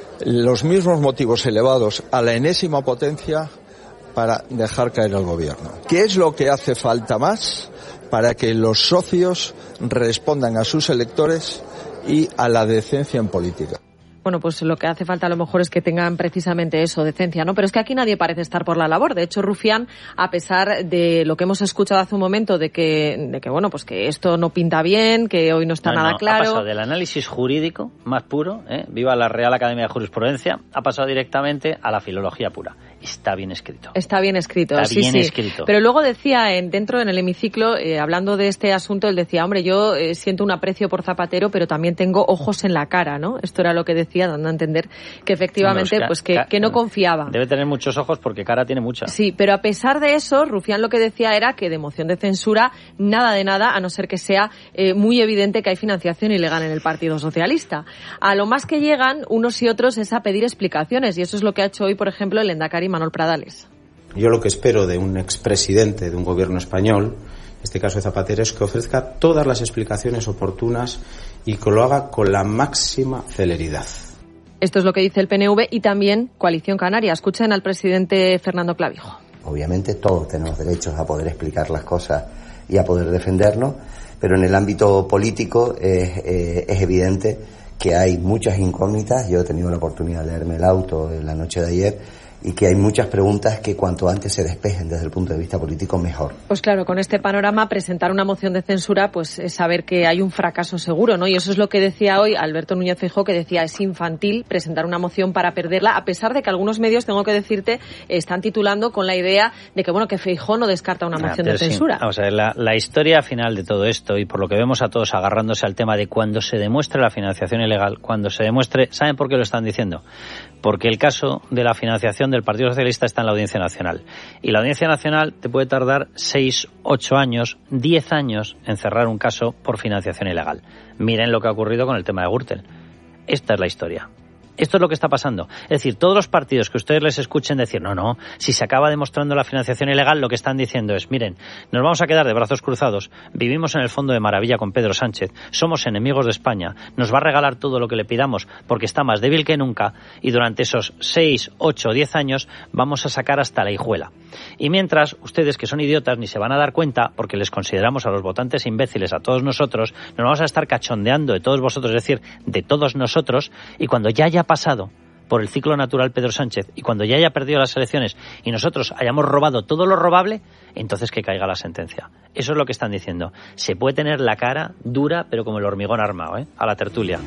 los mismos motivos elevados a la enésima potencia para dejar caer al gobierno. ¿Qué es lo que hace falta más para que los socios respondan a sus electores y a la decencia en política? Bueno, pues lo que hace falta a lo mejor es que tengan precisamente eso, decencia, ¿no? Pero es que aquí nadie parece estar por la labor. De hecho, Rufián, a pesar de lo que hemos escuchado hace un momento, de que, de que bueno, pues que esto no pinta bien, que hoy no está no, nada no, claro. Ha pasado del análisis jurídico más puro, ¿eh? Viva la Real Academia de Jurisprudencia, ha pasado directamente a la filología pura. Está bien escrito. Está bien escrito, Está sí, bien sí. escrito. Pero luego decía, en, dentro en el hemiciclo, eh, hablando de este asunto, él decía, hombre, yo eh, siento un aprecio por Zapatero, pero también tengo ojos en la cara, ¿no? Esto era lo que decía, dando a entender que efectivamente, no, pues que, que no confiaba. Debe tener muchos ojos porque cara tiene mucha. Sí, pero a pesar de eso, Rufián lo que decía era que de moción de censura, nada de nada, a no ser que sea eh, muy evidente que hay financiación ilegal en el Partido Socialista. A lo más que llegan unos y otros es a pedir explicaciones, y eso es lo que ha hecho hoy, por ejemplo, el lehendakari Manuel Pradales. Yo lo que espero de un expresidente de un gobierno español, en este caso de Zapatero, es que ofrezca todas las explicaciones oportunas y que lo haga con la máxima celeridad. Esto es lo que dice el P N V y también Coalición Canaria. Escuchen al presidente Fernando Clavijo. Obviamente todos tenemos derechos a poder explicar las cosas y a poder defendernos, pero en el ámbito político es, eh, es evidente que hay muchas incógnitas. Yo he tenido la oportunidad de leerme el auto en la noche de ayer, y que hay muchas preguntas que cuanto antes se despejen desde el punto de vista político, mejor. Pues claro, con este panorama, presentar una moción de censura pues es saber que hay un fracaso seguro, ¿no? Y eso es lo que decía hoy Alberto Núñez Feijóo, que decía es infantil presentar una moción para perderla, a pesar de que algunos medios, tengo que decirte, están titulando con la idea de que, bueno, que Feijóo no descarta una moción de censura. Sí. Vamos a ver, la, la historia final de todo esto, y por lo que vemos a todos agarrándose al tema de cuando se demuestre la financiación ilegal, cuando se demuestre, ¿saben por qué lo están diciendo? Porque el caso de la financiación del Partido Socialista está en la Audiencia Nacional. Y la Audiencia Nacional te puede tardar seis, ocho años, diez años en cerrar un caso por financiación ilegal. Miren lo que ha ocurrido con el tema de Gürtel. Esta es la historia. Esto es lo que está pasando. Es decir, todos los partidos que ustedes les escuchen decir, no, no, si se acaba demostrando la financiación ilegal, lo que están diciendo es, miren, nos vamos a quedar de brazos cruzados, vivimos en el fondo de maravilla con Pedro Sánchez, somos enemigos de España, nos va a regalar todo lo que le pidamos porque está más débil que nunca, y durante esos seis, ocho, diez años vamos a sacar hasta la hijuela. Y mientras, ustedes que son idiotas ni se van a dar cuenta, porque les consideramos a los votantes imbéciles, a todos nosotros, nos vamos a estar cachondeando de todos vosotros, es decir, de todos nosotros, y cuando ya haya pasado por el ciclo natural Pedro Sánchez y cuando ya haya perdido las elecciones y nosotros hayamos robado todo lo robable, entonces que caiga la sentencia. Eso es lo que están diciendo. Se puede tener la cara dura, pero como el hormigón armado, ¿eh? A la tertulia.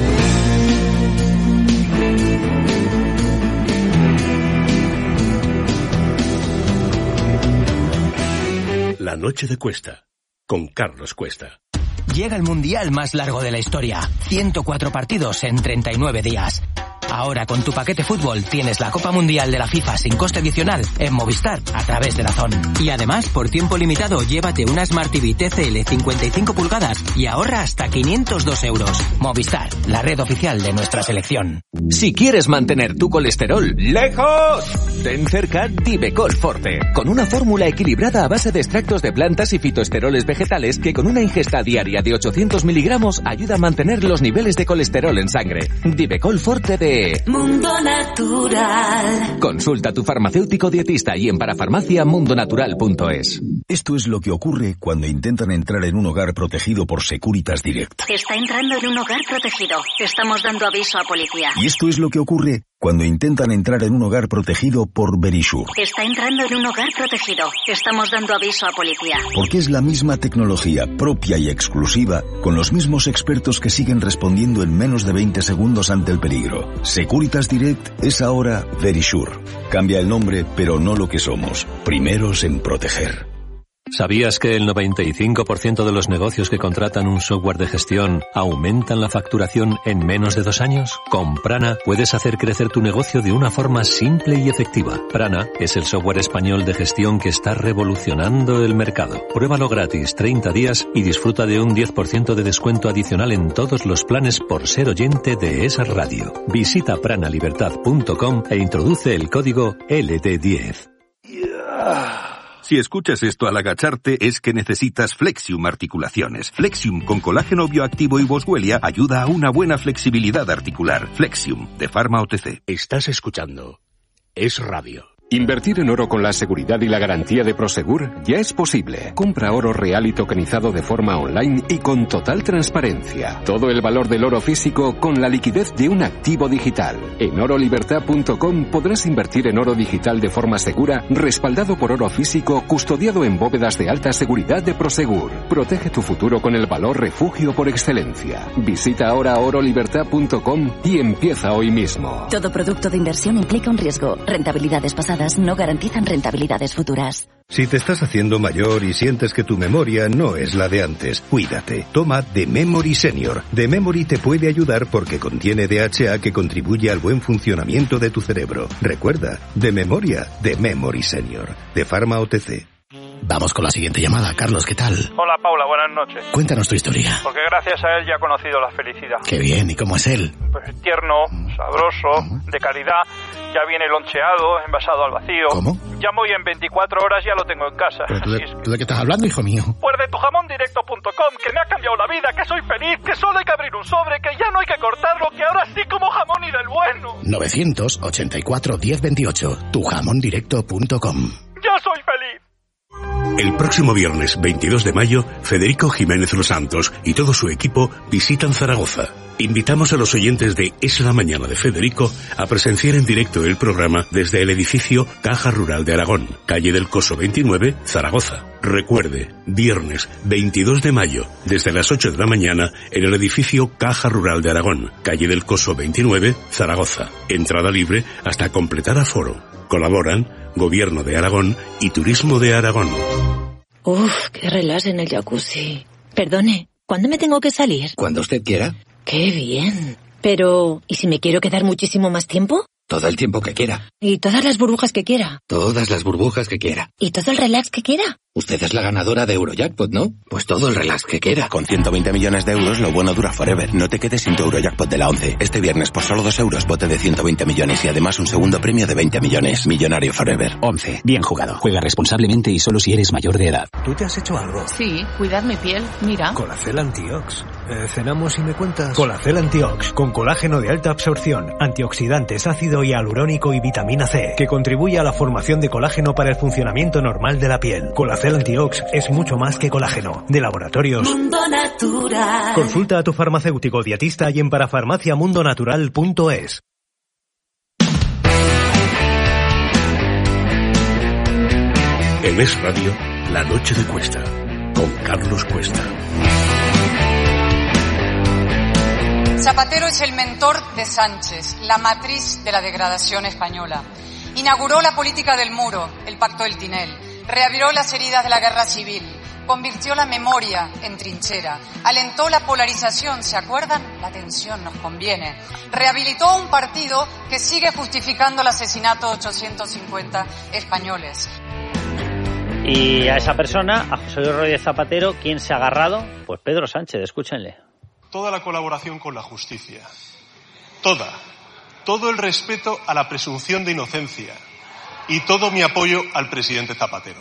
La noche de Cuesta, con Carlos Cuesta. Llega el mundial más largo de la historia. ciento cuatro partidos en treinta y nueve días. Ahora con tu paquete fútbol tienes la Copa Mundial de la FIFA sin coste adicional en Movistar a través de DAZN. Y además, por tiempo limitado, llévate una Smart T V T C L cincuenta y cinco pulgadas y ahorra hasta quinientos dos euros. Movistar, la red oficial de nuestra selección. Si quieres mantener tu colesterol lejos, ten cerca Divecol Forte, con una fórmula equilibrada a base de extractos de plantas y fitoesteroles vegetales que con una ingesta diaria de ochocientos miligramos ayuda a mantener los niveles de colesterol en sangre. Divecol Forte de Mundo Natural. Consulta a tu farmacéutico dietista y en parafarmacia mundonatural punto es. Esto es lo que ocurre cuando intentan entrar en un hogar protegido por Securitas Direct. Está entrando en un hogar protegido. Estamos dando aviso a policía. Y esto es lo que ocurre cuando intentan entrar en un hogar protegido por Verisure. Está entrando en un hogar protegido. Estamos dando aviso a policía. Porque es la misma tecnología propia y exclusiva, con los mismos expertos que siguen respondiendo en menos de veinte segundos ante el peligro. Securitas Direct es ahora Verisure. Cambia el nombre, pero no lo que somos. Primeros en proteger. ¿Sabías que el noventa y cinco por ciento de los negocios que contratan un software de gestión aumentan la facturación en menos de dos años? Con Prana puedes hacer crecer tu negocio de una forma simple y efectiva. Prana es el software español de gestión que está revolucionando el mercado. Pruébalo gratis treinta días y disfruta de un diez por ciento de descuento adicional en todos los planes por ser oyente de esa radio. Visita prana libertad punto com e introduce el código L D diez. Si escuchas esto al agacharte es que necesitas Flexium Articulaciones. Flexium con colágeno bioactivo y boswellia ayuda a una buena flexibilidad articular. Flexium, de Pharma O T C. Estás escuchando Es Radio. Invertir en oro con la seguridad y la garantía de Prosegur ya es posible. Compra oro real y tokenizado de forma online y con total transparencia. Todo el valor del oro físico con la liquidez de un activo digital. En oro libertad punto com podrás invertir en oro digital de forma segura, respaldado por oro físico, custodiado en bóvedas de alta seguridad de Prosegur. Protege tu futuro con el valor refugio por excelencia. Visita ahora oro libertad punto com y empieza hoy mismo. Todo producto de inversión implica un riesgo. Rentabilidades pasadas no garantizan rentabilidades futuras. Si te estás haciendo mayor y sientes que tu memoria no es la de antes, cuídate. Toma The Memory Senior. The Memory te puede ayudar porque contiene D H A que contribuye al buen funcionamiento de tu cerebro. Recuerda, de memoria, The Memory Senior. De Pharma O T C. Vamos con la siguiente llamada. Carlos, ¿qué tal? Hola, Paula, buenas noches. Cuéntanos tu historia. Porque gracias a él ya he conocido la felicidad. Qué bien, ¿y cómo es él? Pues tierno, sabroso, de calidad, ya viene loncheado, envasado al vacío. ¿Cómo? Llamo y en veinticuatro horas ya lo tengo en casa. ¿Pero tú de, es que... ¿tú de qué estás hablando, hijo mío? Pues de tu jamón directo punto com, que me ha cambiado la vida, que soy feliz, que solo hay que abrir un sobre, que ya no hay que cortarlo, que ahora sí como jamón y del bueno. nueve ochenta y cuatro, diez veintiocho, tu jamón directo punto com. ¡Ya soy feliz! El próximo viernes veintidós de mayo, Federico Jiménez Los Santos y todo su equipo visitan Zaragoza. Invitamos a los oyentes de Es la Mañana de Federico a presenciar en directo el programa desde el edificio Caja Rural de Aragón, calle del Coso veintinueve, Zaragoza. Recuerde, viernes veintidós de mayo, desde las ocho de la mañana, en el edificio Caja Rural de Aragón, calle del Coso veintinueve, Zaragoza. Entrada libre hasta completar aforo. Colaboran Gobierno de Aragón y Turismo de Aragón. Uf, qué relax en el jacuzzi. Perdone, ¿cuándo me tengo que salir? Cuando usted quiera. Qué bien. Pero, ¿y si me quiero quedar muchísimo más tiempo? Todo el tiempo que quiera. ¿Y todas las burbujas que quiera? Todas las burbujas que quiera. ¿Y todo el relax que quiera? Usted es la ganadora de Eurojackpot, ¿no? Pues todo el relax que quiera. Con ciento veinte millones de euros, lo bueno dura forever. No te quedes sin tu Eurojackpot de la once. Este viernes, por solo dos euros, bote de ciento veinte millones y además un segundo premio de veinte millones. Millonario forever. once. Bien jugado. Juega responsablemente y solo si eres mayor de edad. ¿Tú te has hecho algo? Sí, cuidar mi piel. Mira. Colacel Antiox. Eh, ¿Cenamos y me cuentas? Colacel Antiox, con colágeno de alta absorción, antioxidantes, ácido hialurónico y vitamina C, que contribuye a la formación de colágeno para el funcionamiento normal de la piel. Colacel Antiox es mucho más que colágeno. De Laboratorios Mundo Natural. Consulta a tu farmacéutico dietista y en parafarmacia mundo natural punto es. En Es Radio, La Noche de Cuesta, con Carlos Cuesta. Zapatero es el mentor de Sánchez, la matriz de la degradación española. Inauguró la política del muro, el pacto del Tinel. Reabrió las heridas de la guerra civil. convirtió la memoria en trinchera, alentó la polarización, ¿se acuerdan? La tensión nos conviene. Rehabilitó un partido que sigue justificando el asesinato de ochocientos cincuenta españoles. Y a esa persona, a José Luis Rodríguez Zapatero, ¿quién se ha agarrado? Pues Pedro Sánchez, escúchenle. Toda la colaboración con la justicia, toda, todo el respeto a la presunción de inocencia y todo mi apoyo al presidente Zapatero.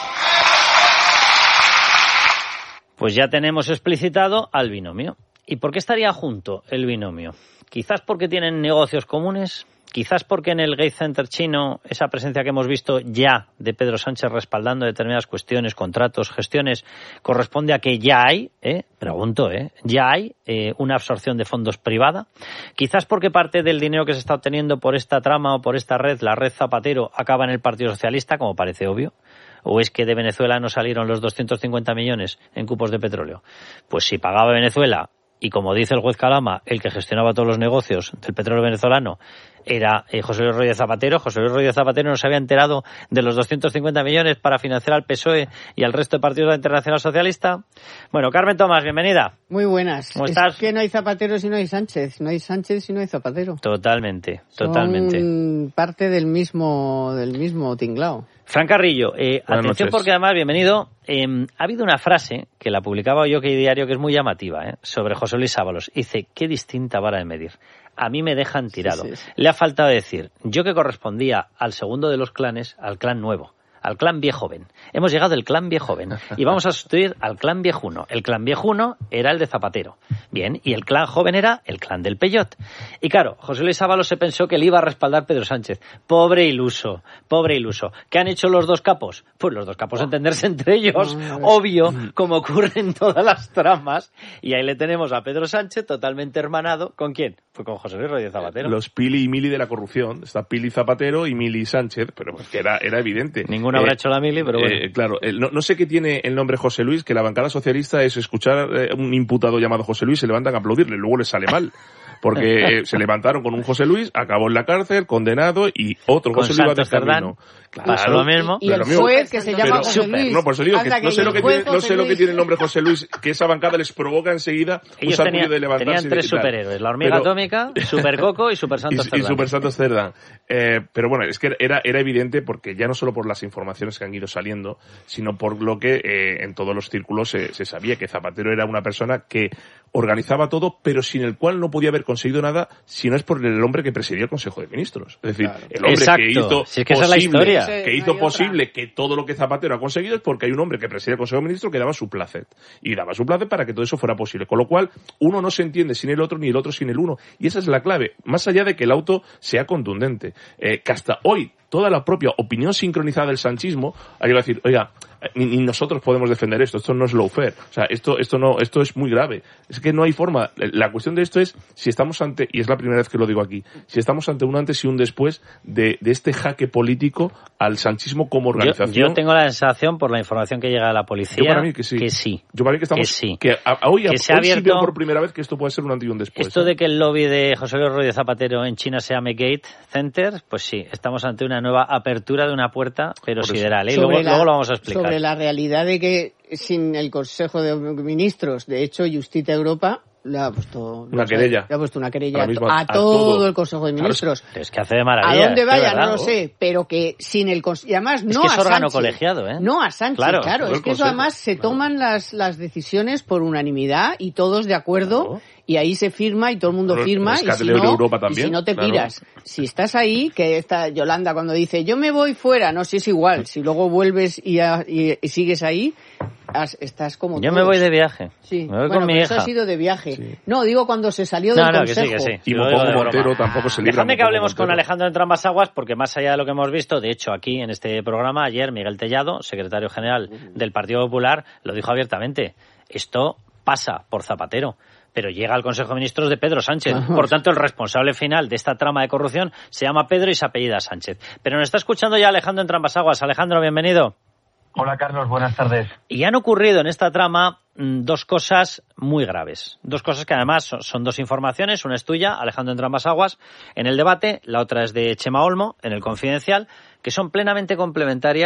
Pues ya tenemos explicitado al binomio. ¿Y por qué estaría junto el binomio? Quizás porque tienen negocios comunes, quizás porque en el Gate Center chino esa presencia que hemos visto ya de Pedro Sánchez respaldando determinadas cuestiones, contratos, gestiones, corresponde a que ya hay, ¿eh? pregunto, ¿eh? ya hay eh, una absorción de fondos privada. Quizás porque parte del dinero que se está obteniendo por esta trama o por esta red, la red Zapatero, acaba en el Partido Socialista, como parece obvio. ¿O es que de Venezuela no salieron los doscientos cincuenta millones en cupos de petróleo? Pues si pagaba Venezuela, y como dice el juez Calama, el que gestionaba todos los negocios del petróleo venezolano era eh, José Luis Rodríguez Zapatero, José Luis Rodríguez Zapatero no se había enterado de los doscientos cincuenta millones para financiar al P S O E y al resto de partidos de la Internacional Socialista. Bueno, Carmen Tomás, bienvenida. Muy buenas. ¿Cómo estás? Es que no hay Zapatero si no hay Sánchez, no hay Sánchez si no hay Zapatero. Totalmente, totalmente. Son parte del mismo, del mismo tinglao. Fran Carrillo, eh, atención noches. Porque además, bienvenido, eh, ha habido una frase que la publicaba Yo que Diario que es muy llamativa, eh, sobre José Luis Ábalos. Dice, qué distinta vara de medir. A mí me dejan tirado. Sí, sí, sí. Le ha faltado decir, yo que correspondía al segundo de los clanes, al clan nuevo, al clan viejoven. Hemos llegado al clan viejoven y vamos a sustituir al clan viejuno. El clan viejuno era el de Zapatero. Bien, y el clan joven era el clan del Peyot. Y claro, José Luis Ábalos se pensó que le iba a respaldar Pedro Sánchez. Pobre iluso, pobre iluso. ¿Qué han hecho los dos capos? Pues los dos capos entenderse entre ellos, obvio, como ocurre en todas las tramas. Y ahí le tenemos a Pedro Sánchez totalmente hermanado. ¿Con quién? Pues con José Luis Rodríguez Zapatero. Los Pili y Mili de la corrupción. Está Pili Zapatero y Mili Sánchez, pero pues que era, era evidente. Ninguno habrá eh, hecho la Mili, pero bueno. Eh, claro, eh, no, no sé qué tiene el nombre José Luis, que la bancada socialista es escuchar eh, un imputado llamado José Luis, se levantan a aplaudirle, luego les sale mal. Porque eh, se levantaron con un José Luis, acabó en la cárcel, condenado, y otro con José Luis va de camino. Claro, pasó lo mismo. Y, y el juez que se llama pero, José Luis. No, por eso digo que, que no sé, lo que, tiene, no sé lo que tiene el nombre José Luis, que esa bancada les provoca enseguida Ellos un tenían, de levantarse. Tenían tres y, claro, superhéroes, la hormiga pero, atómica, Super Coco y Super Santos Cerdán. Y, y Super Santos Cerdán. Eh, pero bueno, es que era, era evidente porque ya no solo por las informaciones que han ido saliendo, sino por lo que eh, en todos los círculos se, se sabía que Zapatero era una persona que organizaba todo, pero sin el cual no podía haber conseguido nada si no es por el hombre que presidía el Consejo de Ministros. Es decir, claro. el hombre Exacto. que hizo si es que posible, esa es la historia. que hizo posible que todo lo que Zapatero ha conseguido es porque hay un hombre que presidía el Consejo de Ministros que daba su placet. Y daba su placet para que todo eso fuera posible. Con lo cual, uno no se entiende sin el otro, ni el otro sin el uno. Y esa es la clave. Más allá de que el auto sea contundente. Eh, que hasta hoy, toda la propia opinión sincronizada del sanchismo ha llegado a decir, oiga, ni, ni nosotros podemos defender esto, esto no es lawfare, o sea, esto, esto no, esto es muy grave. Es que no hay forma. La cuestión de esto es si estamos ante, y es la primera vez que lo digo aquí, si estamos ante un antes y un después de, de este jaque político al sanchismo como organización. Yo, yo tengo la sensación, por la información que llega de la policía, yo para mí que sí. Que sí. Yo para mí que estamos, que sí. Que a, a hoy, que a, se ha hoy sí abierto, veo por primera vez que esto puede ser un antes y un después. Esto ¿eh? de que el lobby de José Luis Rodríguez Zapatero en China se llame Gate Center, pues sí, estamos ante una nueva apertura de una puerta, pero sideral. ¿eh? Luego, la, luego lo vamos a explicar. Sobre la realidad de que sin el Consejo de Ministros, de hecho, Justita Europa le ha puesto una querella, le ha puesto una querella a, misma, a, todo, a todo el Consejo de Ministros. Claro, es que hace de maravilla. A dónde vaya no lo sé, pero que sin el y además no es que es a órgano Sánchez, colegiado, ¿eh? No a Sánchez, claro, claro es que eso además se claro. toman las las decisiones por unanimidad y todos de acuerdo. Claro. Y ahí se firma y todo el mundo pero firma y si, no, Europa también, y si no te claro. piras. Si estás ahí, que está Yolanda cuando dice yo me voy fuera, no, si es igual. Si luego vuelves y, a, y, y sigues ahí, has, estás como Yo todos. me voy de viaje. Sí, me voy bueno, con mi pero hija. eso ha sido de viaje. Sí. No, digo cuando se salió no, del no, Consejo. Que sí, que sí. Y Mopongo Montero tampoco se libra. Déjame que hablemos con Alejandro Entre Ambas Aguas, porque más allá de lo que hemos visto, de hecho aquí en este programa, ayer Miguel Tellado, secretario general del Partido Popular, lo dijo abiertamente. Esto pasa por Zapatero, pero llega al Consejo de Ministros de Pedro Sánchez. Por tanto, el responsable final de esta trama de corrupción se llama Pedro y se apellida Sánchez. Pero nos está escuchando ya Alejandro Entre Ambas Aguas. Alejandro, bienvenido. Hola, Carlos, buenas tardes. Y han ocurrido en esta trama mmm, dos cosas muy graves. Dos cosas que además son, son dos informaciones. Una es tuya, Alejandro Entre Ambas Aguas, en El Debate. La otra es de Chema Olmo, en El Confidencial, que son plenamente complementarias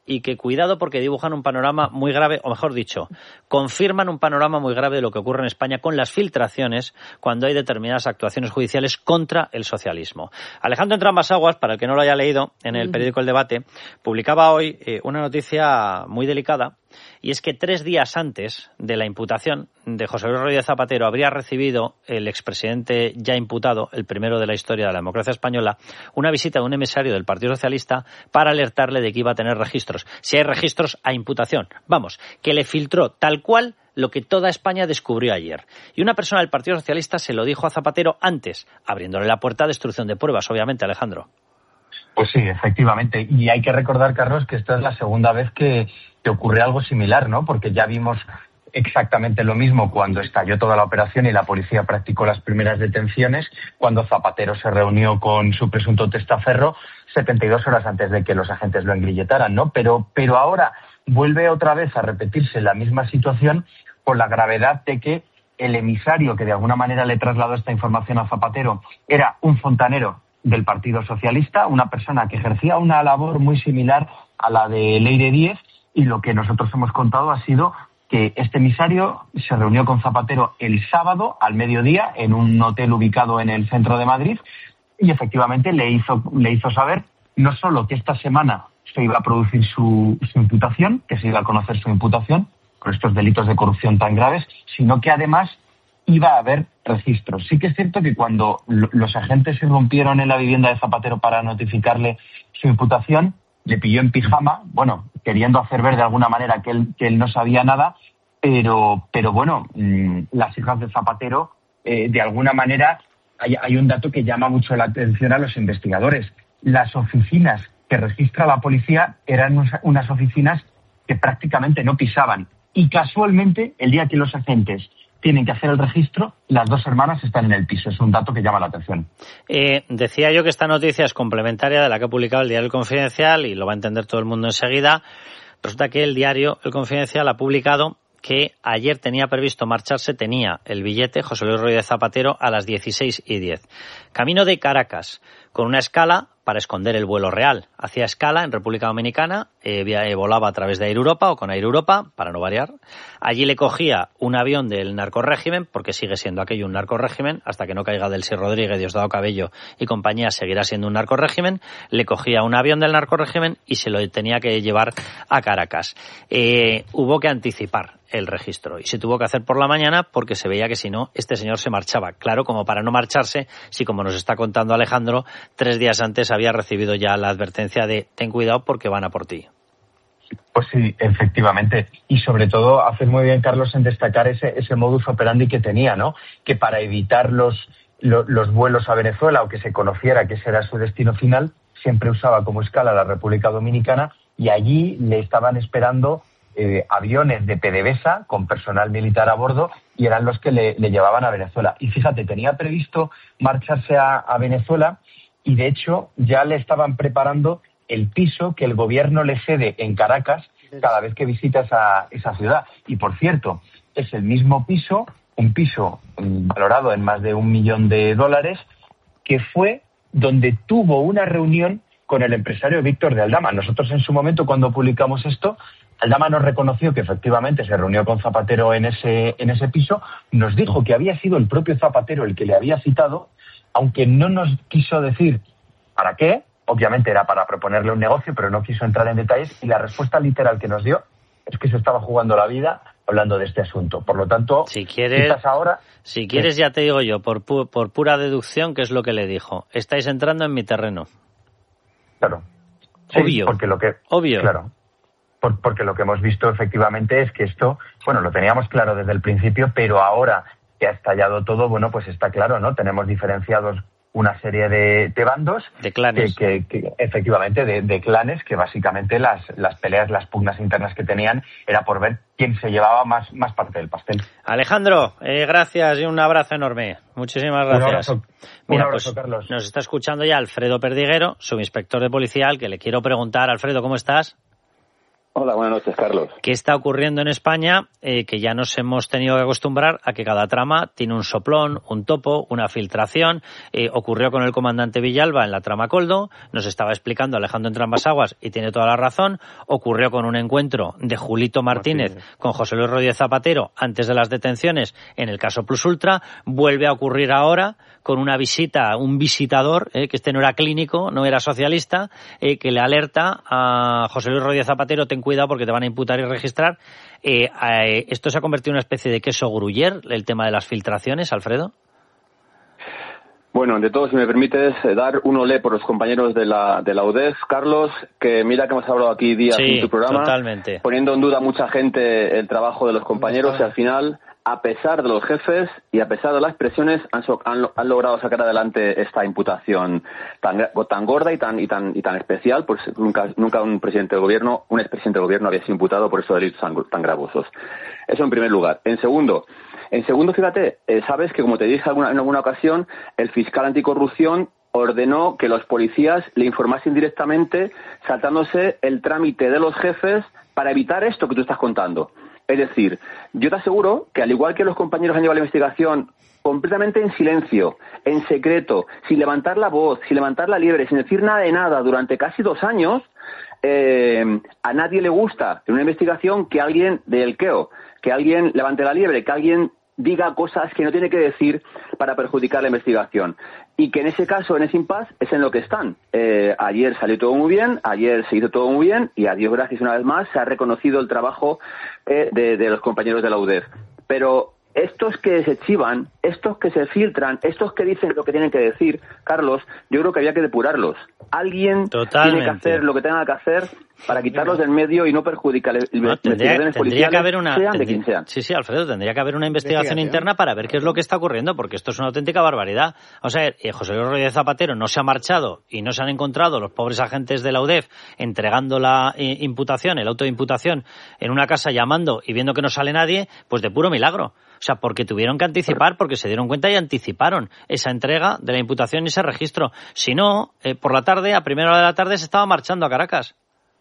y que cuidado porque dibujan un panorama muy grave, o mejor dicho, confirman un panorama muy grave de lo que ocurre en España con las filtraciones cuando hay determinadas actuaciones judiciales contra el socialismo. Alejandro Entrambas-Aguas, para el que no lo haya leído, en el periódico El Debate, publicaba hoy eh, una noticia muy delicada, y es que tres días antes de la imputación de José Luis Rodríguez Zapatero habría recibido el expresidente ya imputado, el primero de la historia de la democracia española, una visita de un emisario del Partido Socialista para alertarle de que iba a tener registros. Si hay registros, a imputación. Vamos, que le filtró tal cual lo que toda España descubrió ayer. Y una persona del Partido Socialista se lo dijo a Zapatero antes, abriéndole la puerta a destrucción de pruebas, obviamente, Alejandro. Pues sí, efectivamente. Y hay que recordar, Carlos, que esta es la segunda vez que, que ocurre algo similar, ¿no? Porque ya vimos exactamente lo mismo cuando estalló toda la operación y la policía practicó las primeras detenciones, cuando Zapatero se reunió con su presunto testaferro setenta y dos horas antes de que los agentes lo engrilletaran, ¿no? Pero, pero ahora vuelve otra vez a repetirse la misma situación por la gravedad de que el emisario que de alguna manera le trasladó esta información a Zapatero era un fontanero del Partido Socialista, una persona que ejercía una labor muy similar a la de Leire Díez, y lo que nosotros hemos contado ha sido que este emisario se reunió con Zapatero el sábado al mediodía en un hotel ubicado en el centro de Madrid y efectivamente le hizo, le hizo saber no solo que esta semana se iba a producir su, su imputación, que se iba a conocer su imputación por estos delitos de corrupción tan graves, sino que además iba a haber registros. Sí que es cierto que cuando los agentes irrumpieron en la vivienda de Zapatero para notificarle su imputación, le pilló en pijama, bueno, queriendo hacer ver de alguna manera que él, que él no sabía nada, pero, pero bueno, mmm, las hijas de Zapatero, eh, de alguna manera, hay, hay un dato que llama mucho la atención a los investigadores. Las oficinas que registra la policía eran unas oficinas que prácticamente no pisaban. Y casualmente, el día que los agentes tienen que hacer el registro, las dos hermanas están en el piso. Es un dato que llama la atención. Eh, decía yo que esta noticia es complementaria de la que ha publicado el diario El Confidencial, y lo va a entender todo el mundo enseguida. Resulta que el diario El Confidencial ha publicado que ayer tenía previsto marcharse, tenía el billete José Luis Rodríguez Zapatero a las dieciséis y diez. Camino de Caracas, con una escala para esconder el vuelo real. Hacía escala en República Dominicana, eh, volaba a través de Air Europa o con Air Europa, para no variar. Allí le cogía un avión del narcorrégimen, porque sigue siendo aquello un narcorrégimen, hasta que no caiga Delcy Rodríguez, Diosdado Cabello y compañía, seguirá siendo un narcorrégimen. Le cogía un avión del narcorrégimen y se lo tenía que llevar a Caracas. Eh, hubo que anticipar el registro y se tuvo que hacer por la mañana porque se veía que si no, este señor se marchaba. Claro, como para no marcharse, si como nos está contando Alejandro, tres días antes había recibido ya la advertencia de ten cuidado porque van a por ti. Pues sí, efectivamente. Y sobre todo, haces muy bien, Carlos, en destacar ese, ese modus operandi que tenía, ¿no? Que para evitar los, los, los vuelos a Venezuela o que se conociera que ese era su destino final, siempre usaba como escala la República Dominicana y allí le estaban esperando Eh, aviones de PDVSA con personal militar a bordo y eran los que le, le llevaban a Venezuela. Y fíjate, tenía previsto marcharse a, a Venezuela y de hecho ya le estaban preparando el piso que el gobierno le cede en Caracas cada vez que visita esa, esa ciudad. Y por cierto, es el mismo piso, un piso valorado en más de un millón de dólares, que fue donde tuvo una reunión con el empresario Víctor de Aldama. Nosotros en su momento, cuando publicamos esto, Aldama nos reconoció que efectivamente se reunió con Zapatero en ese, en ese piso, nos dijo que había sido el propio Zapatero el que le había citado, aunque no nos quiso decir para qué, obviamente era para proponerle un negocio, pero no quiso entrar en detalles, y la respuesta literal que nos dio es que se estaba jugando la vida hablando de este asunto. Por lo tanto, si quieres, quizás ahora... Si quieres, ya te digo yo, por, pu- por pura deducción, ¿qué es lo que le dijo? Estáis entrando en mi terreno. Claro. Sí, Obvio. Porque lo que, Obvio. Claro. Por, porque lo que hemos visto efectivamente es que esto, bueno, lo teníamos claro desde el principio, pero ahora que ha estallado todo, bueno, pues está claro, ¿no? Tenemos diferenciados una serie de, de bandos. De clanes. Que, que, que efectivamente, de, de clanes, que básicamente las, las peleas, las pugnas internas que tenían era por ver quién se llevaba más, más parte del pastel. Alejandro, eh, gracias y un abrazo enorme. Muchísimas gracias. Un abrazo, Mira, un abrazo, pues, Carlos. Nos está escuchando ya Alfredo Perdiguero, subinspector de policía, al que le quiero preguntar. Alfredo, ¿cómo estás? Hola, buenas noches, Carlos. ¿Qué está ocurriendo en España? Eh, que ya nos hemos tenido que acostumbrar a que cada trama tiene un soplón, un topo, una filtración. Eh, ocurrió con el comandante Villalba en la trama Coldo, nos estaba explicando Alejandro Entrambas-Aguas y tiene toda la razón. Ocurrió con un encuentro de Julito Martínez, Martínez con José Luis Rodríguez Zapatero antes de las detenciones en el caso Plus Ultra. Vuelve a ocurrir ahora con una visita, un visitador, eh, que este no era clínico, no era socialista, eh, que le alerta a José Luis Rodríguez Zapatero: ten cuidado porque te van a imputar y registrar. Eh, eh, ¿Esto se ha convertido en una especie de queso gruyer, el tema de las filtraciones, Alfredo? Bueno, de todo, si me permites, eh, dar un olé por los compañeros de la, de la U D E F, Carlos, que mira que hemos hablado aquí días sí, en tu programa, totalmente. Poniendo en duda a mucha gente el trabajo de los compañeros y al final, a pesar de los jefes y a pesar de las presiones, han, so, han, han logrado sacar adelante esta imputación tan, tan gorda y tan y tan y tan especial, pues nunca nunca un presidente de gobierno, un expresidente de gobierno había sido imputado por esos delitos tan, tan gravosos. Eso en primer lugar. En segundo, en segundo, fíjate, eh, sabes que como te dije alguna, en alguna ocasión, el fiscal anticorrupción ordenó que los policías le informasen directamente, saltándose el trámite de los jefes para evitar esto que tú estás contando. Es decir, yo te aseguro que al igual que los compañeros han llevado la investigación completamente en silencio, en secreto, sin levantar la voz, sin levantar la liebre, sin decir nada de nada durante casi dos años, eh, a nadie le gusta en una investigación que alguien dé el queo, que alguien levante la liebre, que alguien diga cosas que no tiene que decir para perjudicar la investigación. Y que en ese caso, en ese impasse, es en lo que están. Eh, ayer salió todo muy bien, ayer se hizo todo muy bien, y a Dios gracias una vez más se ha reconocido el trabajo eh, de, de los compañeros de la U D E F. Pero estos que se chivan, estos que se filtran, estos que dicen lo que tienen que decir, Carlos, yo creo que había que depurarlos. Alguien Totalmente. tiene que hacer lo que tenga que hacer para quitarlos del medio y no perjudicar el no, tendría, tendría que haber una sean tendría, de quien sean. Sí, sí, Alfredo, tendría que haber una investigación interna para ver qué es lo que está ocurriendo, porque esto es una auténtica barbaridad. O sea, eh, José Luis Rodríguez Zapatero no se ha marchado y no se han encontrado los pobres agentes de la U D E F entregando la eh, imputación, el auto de imputación, en una casa llamando y viendo que no sale nadie, pues de puro milagro. O sea, porque tuvieron que anticipar, porque se dieron cuenta y anticiparon esa entrega de la imputación y ese registro. Si no, eh, por la tarde, a primera hora de la tarde, se estaba marchando a Caracas.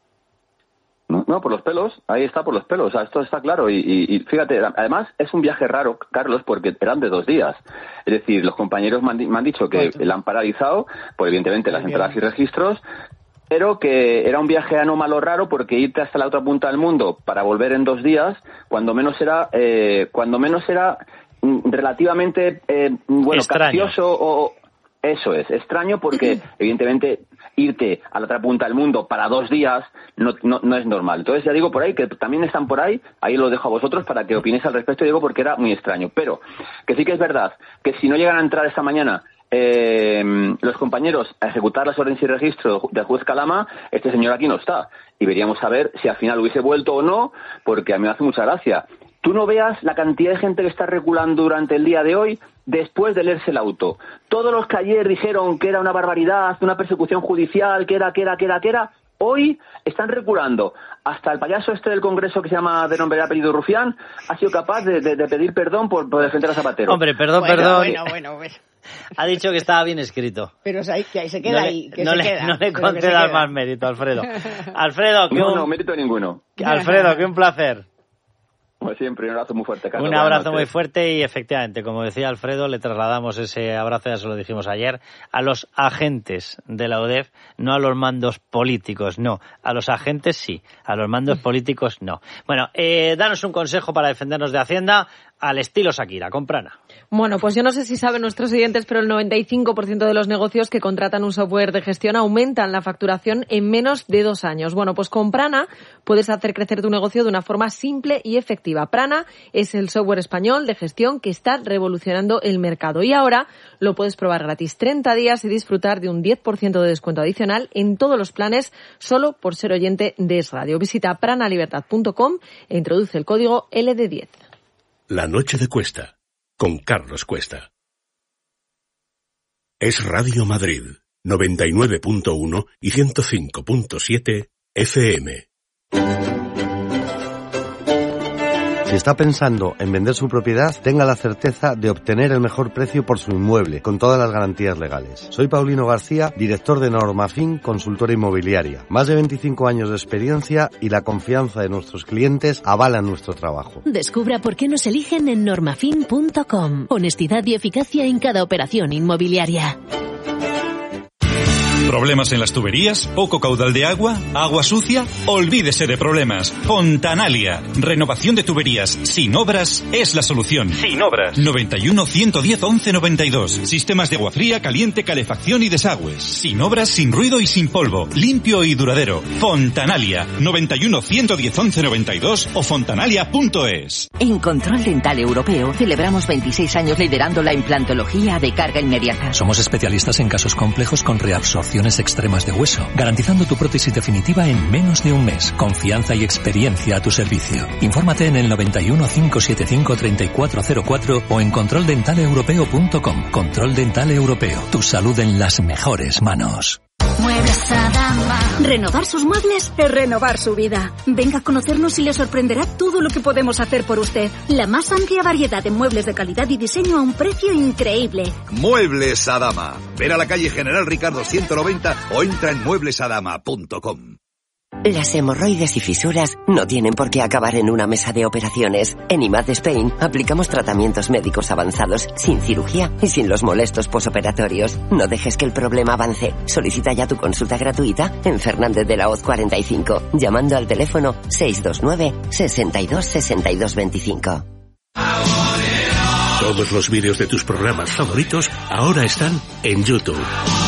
No, no, por los pelos, ahí está, por los pelos, o sea, esto está claro. Y, y, y fíjate, además es un viaje raro, Carlos, porque eran de dos días. Es decir, los compañeros me han, me han dicho que la han paralizado, pues evidentemente las entradas y registros, pero que era un viaje anómalo raro porque irte hasta la otra punta del mundo para volver en dos días, cuando menos era, eh, cuando menos era relativamente, eh, bueno, capcioso o... Eso es, extraño porque, evidentemente, irte a la otra punta del mundo para dos días no, no, no es normal. Entonces, ya digo por ahí, que también están por ahí, ahí lo dejo a vosotros para que opinéis al respecto, digo, porque era muy extraño. Pero, que sí que es verdad, que si no llegan a entrar esta mañana eh, los compañeros a ejecutar las órdenes y registro del juez Calama, este señor aquí no está. Y veríamos a ver si al final hubiese vuelto o no, porque a mí me hace mucha gracia. Tú no veas la cantidad de gente que está reculando durante el día de hoy después de leerse el auto. Todos los que ayer dijeron que era una barbaridad, una persecución judicial, que era, que era, que era, que era, hoy están reculando. Hasta el payaso este del Congreso que se llama de nombre y apellido Rufián ha sido capaz de, de, de pedir perdón por, por defender a Zapatero. Hombre, perdón, bueno, perdón. Bueno, bueno, bueno. Ha dicho que estaba bien escrito. Pero ahí, que ahí se queda no ahí. Que no, se le, queda, no le pero concedas más mérito, Alfredo. Alfredo, que no, un... no, mérito ninguno. Alfredo, que un placer. Como siempre, un abrazo muy fuerte, Carlos. Un abrazo muy fuerte y, efectivamente, como decía Alfredo, le trasladamos ese abrazo, ya se lo dijimos ayer, a los agentes de la U D E F, no a los mandos políticos, no. A los agentes sí, a los mandos políticos no. Bueno, eh, danos un consejo para defendernos de Hacienda al estilo Shakira, con Prana. Bueno, pues yo no sé si saben nuestros oyentes, pero el noventa y cinco por ciento de los negocios que contratan un software de gestión aumentan la facturación en menos de dos años. Bueno, pues con Prana puedes hacer crecer tu negocio de una forma simple y efectiva. Prana es el software español de gestión que está revolucionando el mercado y ahora lo puedes probar gratis treinta días y disfrutar de un diez por ciento de descuento adicional en todos los planes solo por ser oyente de Es Radio. Visita pranalibertad punto com e introduce el código L D diez. La noche de Cuesta, con Carlos Cuesta. Es Radio Madrid, noventa y nueve punto uno y ciento cinco punto siete F M. Si está pensando en vender su propiedad, tenga la certeza de obtener el mejor precio por su inmueble, con todas las garantías legales. Soy Paulino García, director de Normafin, consultora inmobiliaria. Más de veinticinco años de experiencia y la confianza de nuestros clientes avalan nuestro trabajo. Descubra por qué nos eligen en normafin punto com. Honestidad y eficacia en cada operación inmobiliaria. ¿Problemas en las tuberías? ¿Poco caudal de agua? ¿Agua sucia? Olvídese de problemas. Fontanalia. Renovación de tuberías sin obras es la solución. Sin obras. noventa y uno, ciento diez, once noventa y dos. Sistemas de agua fría, caliente, calefacción y desagües. Sin obras, sin ruido y sin polvo. Limpio y duradero. Fontanalia. noventa y uno, ciento diez, once noventa y dos o fontanalia punto es. En Control Dental Europeo celebramos veintiséis años liderando la implantología de carga inmediata. Somos especialistas en casos complejos con reabsorción extremas de hueso, garantizando tu prótesis definitiva en menos de un mes. Confianza y experiencia a tu servicio. Infórmate en el noventa y uno, cinco setenta y cinco, treinta y cuatro cero cuatro o en control dental europeo punto com. Control Dental Europeo. Tu salud en las mejores manos. Muebles Adama. Renovar sus muebles es renovar su vida. Venga a conocernos y le sorprenderá todo lo que podemos hacer por usted. La más amplia variedad de muebles de calidad y diseño a un precio increíble. Muebles Adama. Ven a la calle General Ricardo ciento noventa o entra en muebles adama punto com. Las hemorroides y fisuras no tienen por qué acabar en una mesa de operaciones. En I M A D Spain aplicamos tratamientos médicos avanzados, sin cirugía y sin los molestos posoperatorios. No dejes que el problema avance. Solicita ya tu consulta gratuita en Fernández de la Hoz cuarenta y cinco, llamando al teléfono seis dos nueve, sesenta y dos, sesenta y dos veinticinco. Todos los vídeos de tus programas favoritos ahora están en YouTube.